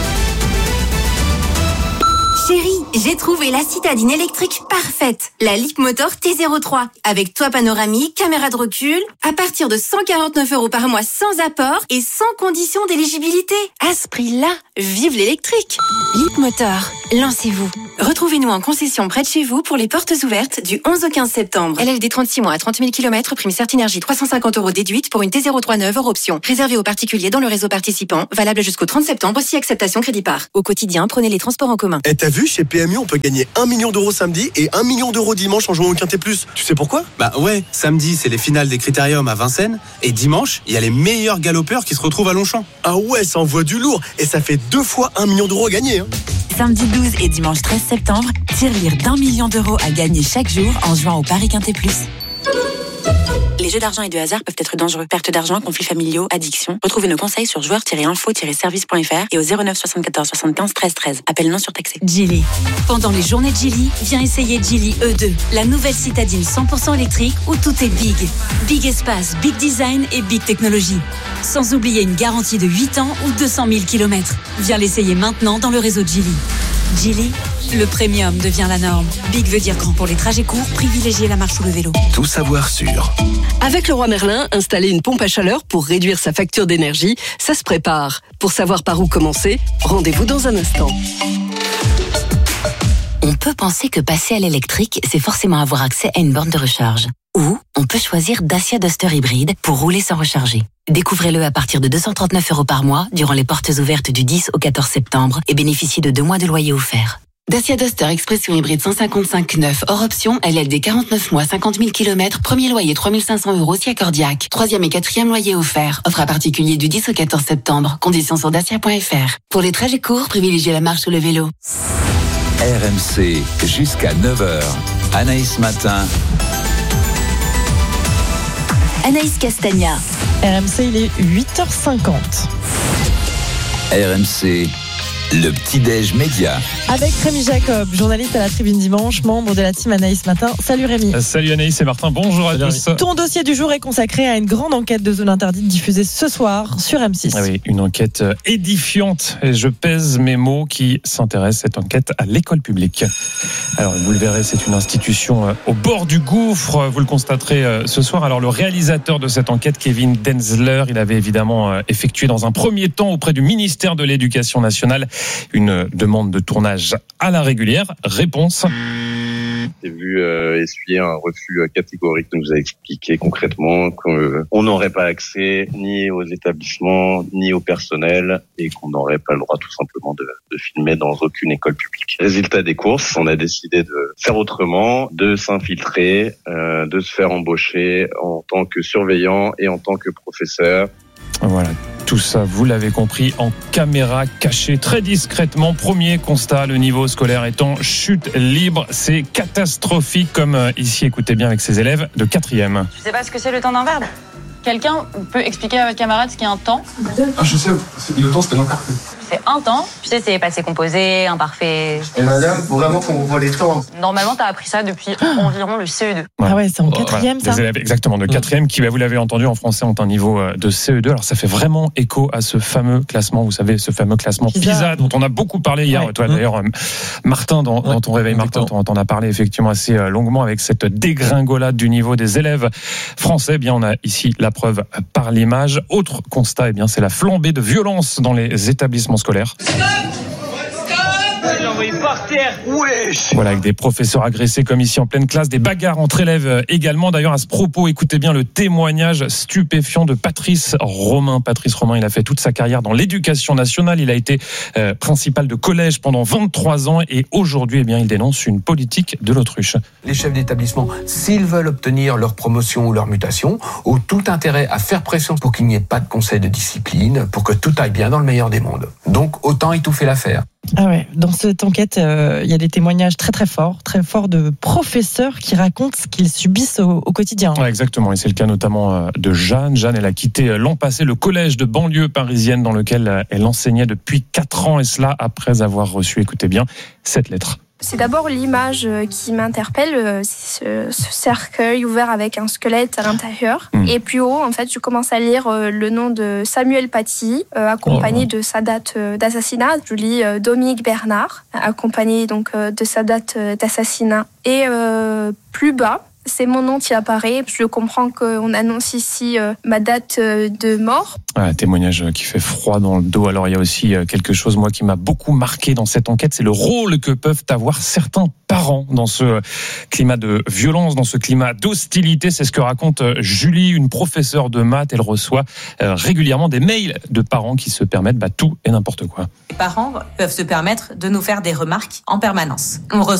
Chérie, j'ai trouvé la citadine électrique parfaite. La Leapmotor T zéro trois. Avec toit panoramique, caméra de recul. À partir de cent quarante-neuf euros par mois sans apport et sans condition d'éligibilité. À ce prix-là, vive l'électrique. Leapmotor, lancez-vous. Retrouvez-nous en concession près de chez vous pour les portes ouvertes du onze au quinze septembre. L L D trente-six mois à trente mille kilomètres, prime Certinergie trois cent cinquante euros déduite pour une T zéro trois neuve hors option. Réservée aux particuliers dans le réseau participant. Valable jusqu'au trente septembre, si acceptation crédit par. Au quotidien, prenez les transports en commun. Et t'as vu, chez P M U, on peut gagner un million d'euros samedi et un million d'euros dimanche en jouant au Quintet Plus. Tu sais pourquoi ? Bah ouais, samedi, c'est les finales des Critériums à Vincennes. Et dimanche, il y a les meilleurs galopeurs qui se retrouvent à Longchamp. Ah ouais, ça envoie du lourd. Et ça fait deux fois un million d'euros à gagner. Hein. Samedi douze et dimanche treize septembre, tirelire d'un million d'euros à gagner chaque jour en jouant au Paris Quintet Plus. Les jeux d'argent et de hasard peuvent être dangereux. Perte d'argent, conflits familiaux, addiction. Retrouvez nos conseils sur joueurs tiret info tiret service point f r et au zéro neuf soixante-quatorze soixante-quinze treize treize. Appel non surtaxé. Geely. Pendant les journées de Geely, viens essayer Geely E deux, la nouvelle citadine cent pour cent électrique où tout est big. Big espace, big design et big technologie. Sans oublier une garantie de huit ans ou deux cent mille kilomètres. Viens l'essayer maintenant dans le réseau Geely. Geely, le premium devient la norme. Big veut dire grand pour les trajets courts, privilégier la marche ou le vélo. Tout savoir sur. Avec Leroy Merlin, installer une pompe à chaleur pour réduire sa facture d'énergie, ça se prépare. Pour savoir par où commencer, rendez-vous dans un instant. On peut penser que passer à l'électrique, c'est forcément avoir accès à une borne de recharge. Ou on peut choisir Dacia Duster hybride pour rouler sans recharger. Découvrez-le à partir de deux cent trente-neuf euros par mois durant les portes ouvertes du dix au quatorze septembre et bénéficiez de deux mois de loyer offert. Dacia Duster Expression hybride cent cinquante-cinq neuf hors option, L L D quarante-neuf mois, cinquante mille kilomètres, premier loyer trois mille cinq cents euros si accordiaque. Troisième et quatrième loyer offert. Offre à particulier du dix au quatorze septembre. Conditions sur dacia point f r. Pour les trajets courts, privilégiez la marche ou le vélo. R M C jusqu'à neuf heures. Anaïs Matin. Anaïs Castagna. R M C, il est huit heures cinquante. R M C, le petit-déj média. Avec Rémi Jacob, journaliste à la Tribune Dimanche, membre de la team Anaïs Matin. Salut Rémi. Salut Anaïs et Martin, bonjour à tous. Ton dossier du jour est consacré à une grande enquête de zone interdite diffusée ce soir sur M six. Ah oui, une enquête édifiante. Et je pèse mes mots qui s'intéresse, cette enquête, à l'école publique. Alors, vous le verrez, c'est une institution au bord du gouffre. Vous le constaterez ce soir. Alors, le réalisateur de cette enquête, Kevin Denzler, il avait évidemment effectué dans un premier temps auprès du ministère de l'Éducation nationale une demande de tournage à la régulière. Réponse. J'ai vu euh, essuyer un refus catégorique. Il nous a expliqué concrètement qu'on n'aurait pas accès ni aux établissements ni au personnel et qu'on n'aurait pas le droit tout simplement de, de filmer dans aucune école publique. Résultat des courses, on a décidé de faire autrement, de s'infiltrer, euh, de se faire embaucher en tant que surveillant et en tant que professeur. Voilà, tout ça, vous l'avez compris, en caméra cachée, très discrètement. Premier constat, le niveau scolaire est en chute libre. C'est catastrophique, comme ici, écoutez bien avec ses élèves de quatrième. Je sais pas ce que c'est le temps d'un verbe. Quelqu'un peut expliquer à votre camarade ce qu'est un temps ? Ah, je sais, le temps, c'est l'imparfait. fait un temps. Tu sais, c'est passé composé, imparfait. Et madame, faut vraiment qu'on voit les temps. Normalement, t'as appris ça depuis environ le C E deux. Ah ouais, c'est en quatrième, voilà. ça. Les élèves, exactement, de quatrième, qui, vous l'avez entendu, en français, ont un niveau de C E deux. Alors, ça fait vraiment écho à ce fameux classement, vous savez, ce fameux classement PISA, PISA dont on a beaucoup parlé hier. Ouais. Toi, d'ailleurs, Martin, dans, ouais. dans ton réveil, Martin, on en a parlé effectivement assez longuement avec cette dégringolade du niveau des élèves français. Eh bien, on a ici la preuve par l'image. Autre constat, eh bien, c'est la flambée de violence dans les établissements scolaires. Par terre. Wesh. Voilà, avec des professeurs agressés comme ici en pleine classe, des bagarres entre élèves également. D'ailleurs, à ce propos, écoutez bien le témoignage stupéfiant de Patrice Romain. Patrice Romain, il a fait toute sa carrière dans l'éducation nationale. Il a été euh, principal de collège pendant vingt-trois ans et aujourd'hui, eh bien, il dénonce une politique de l'autruche. Les chefs d'établissement, s'ils veulent obtenir leur promotion ou leur mutation, ont tout intérêt à faire pression pour qu'il n'y ait pas de conseil de discipline, pour que tout aille bien dans le meilleur des mondes. Donc, autant étouffer l'affaire. Ah ouais, dans cette enquête, euh, il y a des témoignages très très forts, très forts de professeurs qui racontent ce qu'ils subissent au, au quotidien. Ouais, exactement, et c'est le cas notamment de Jeanne. Jeanne, elle a quitté l'an passé le collège de banlieue parisienne dans lequel elle enseignait depuis quatre ans, et cela après avoir reçu, écoutez bien, cette lettre. C'est d'abord l'image qui m'interpelle, ce, ce cercueil ouvert avec un squelette à l'intérieur. Mmh. Et plus haut, en fait, je commence à lire le nom de Samuel Paty, accompagné oh. de sa date d'assassinat. Je lis Dominique Bernard, accompagné donc de sa date d'assassinat. Et euh, plus bas, c'est mon nom qui apparaît. Je comprends qu'on annonce ici euh, ma date euh, de mort. Un témoignage qui fait froid dans le dos. Alors il y a aussi quelque chose, moi, qui m'a beaucoup marqué dans cette enquête, c'est le rôle que peuvent avoir certains parents dans ce climat de violence, dans ce climat d'hostilité. C'est ce que raconte Julie, une professeure de maths. Elle reçoit euh, régulièrement des mails de parents qui se permettent bah, tout et n'importe quoi. Les parents peuvent se permettre de nous faire des remarques en permanence. On reçoit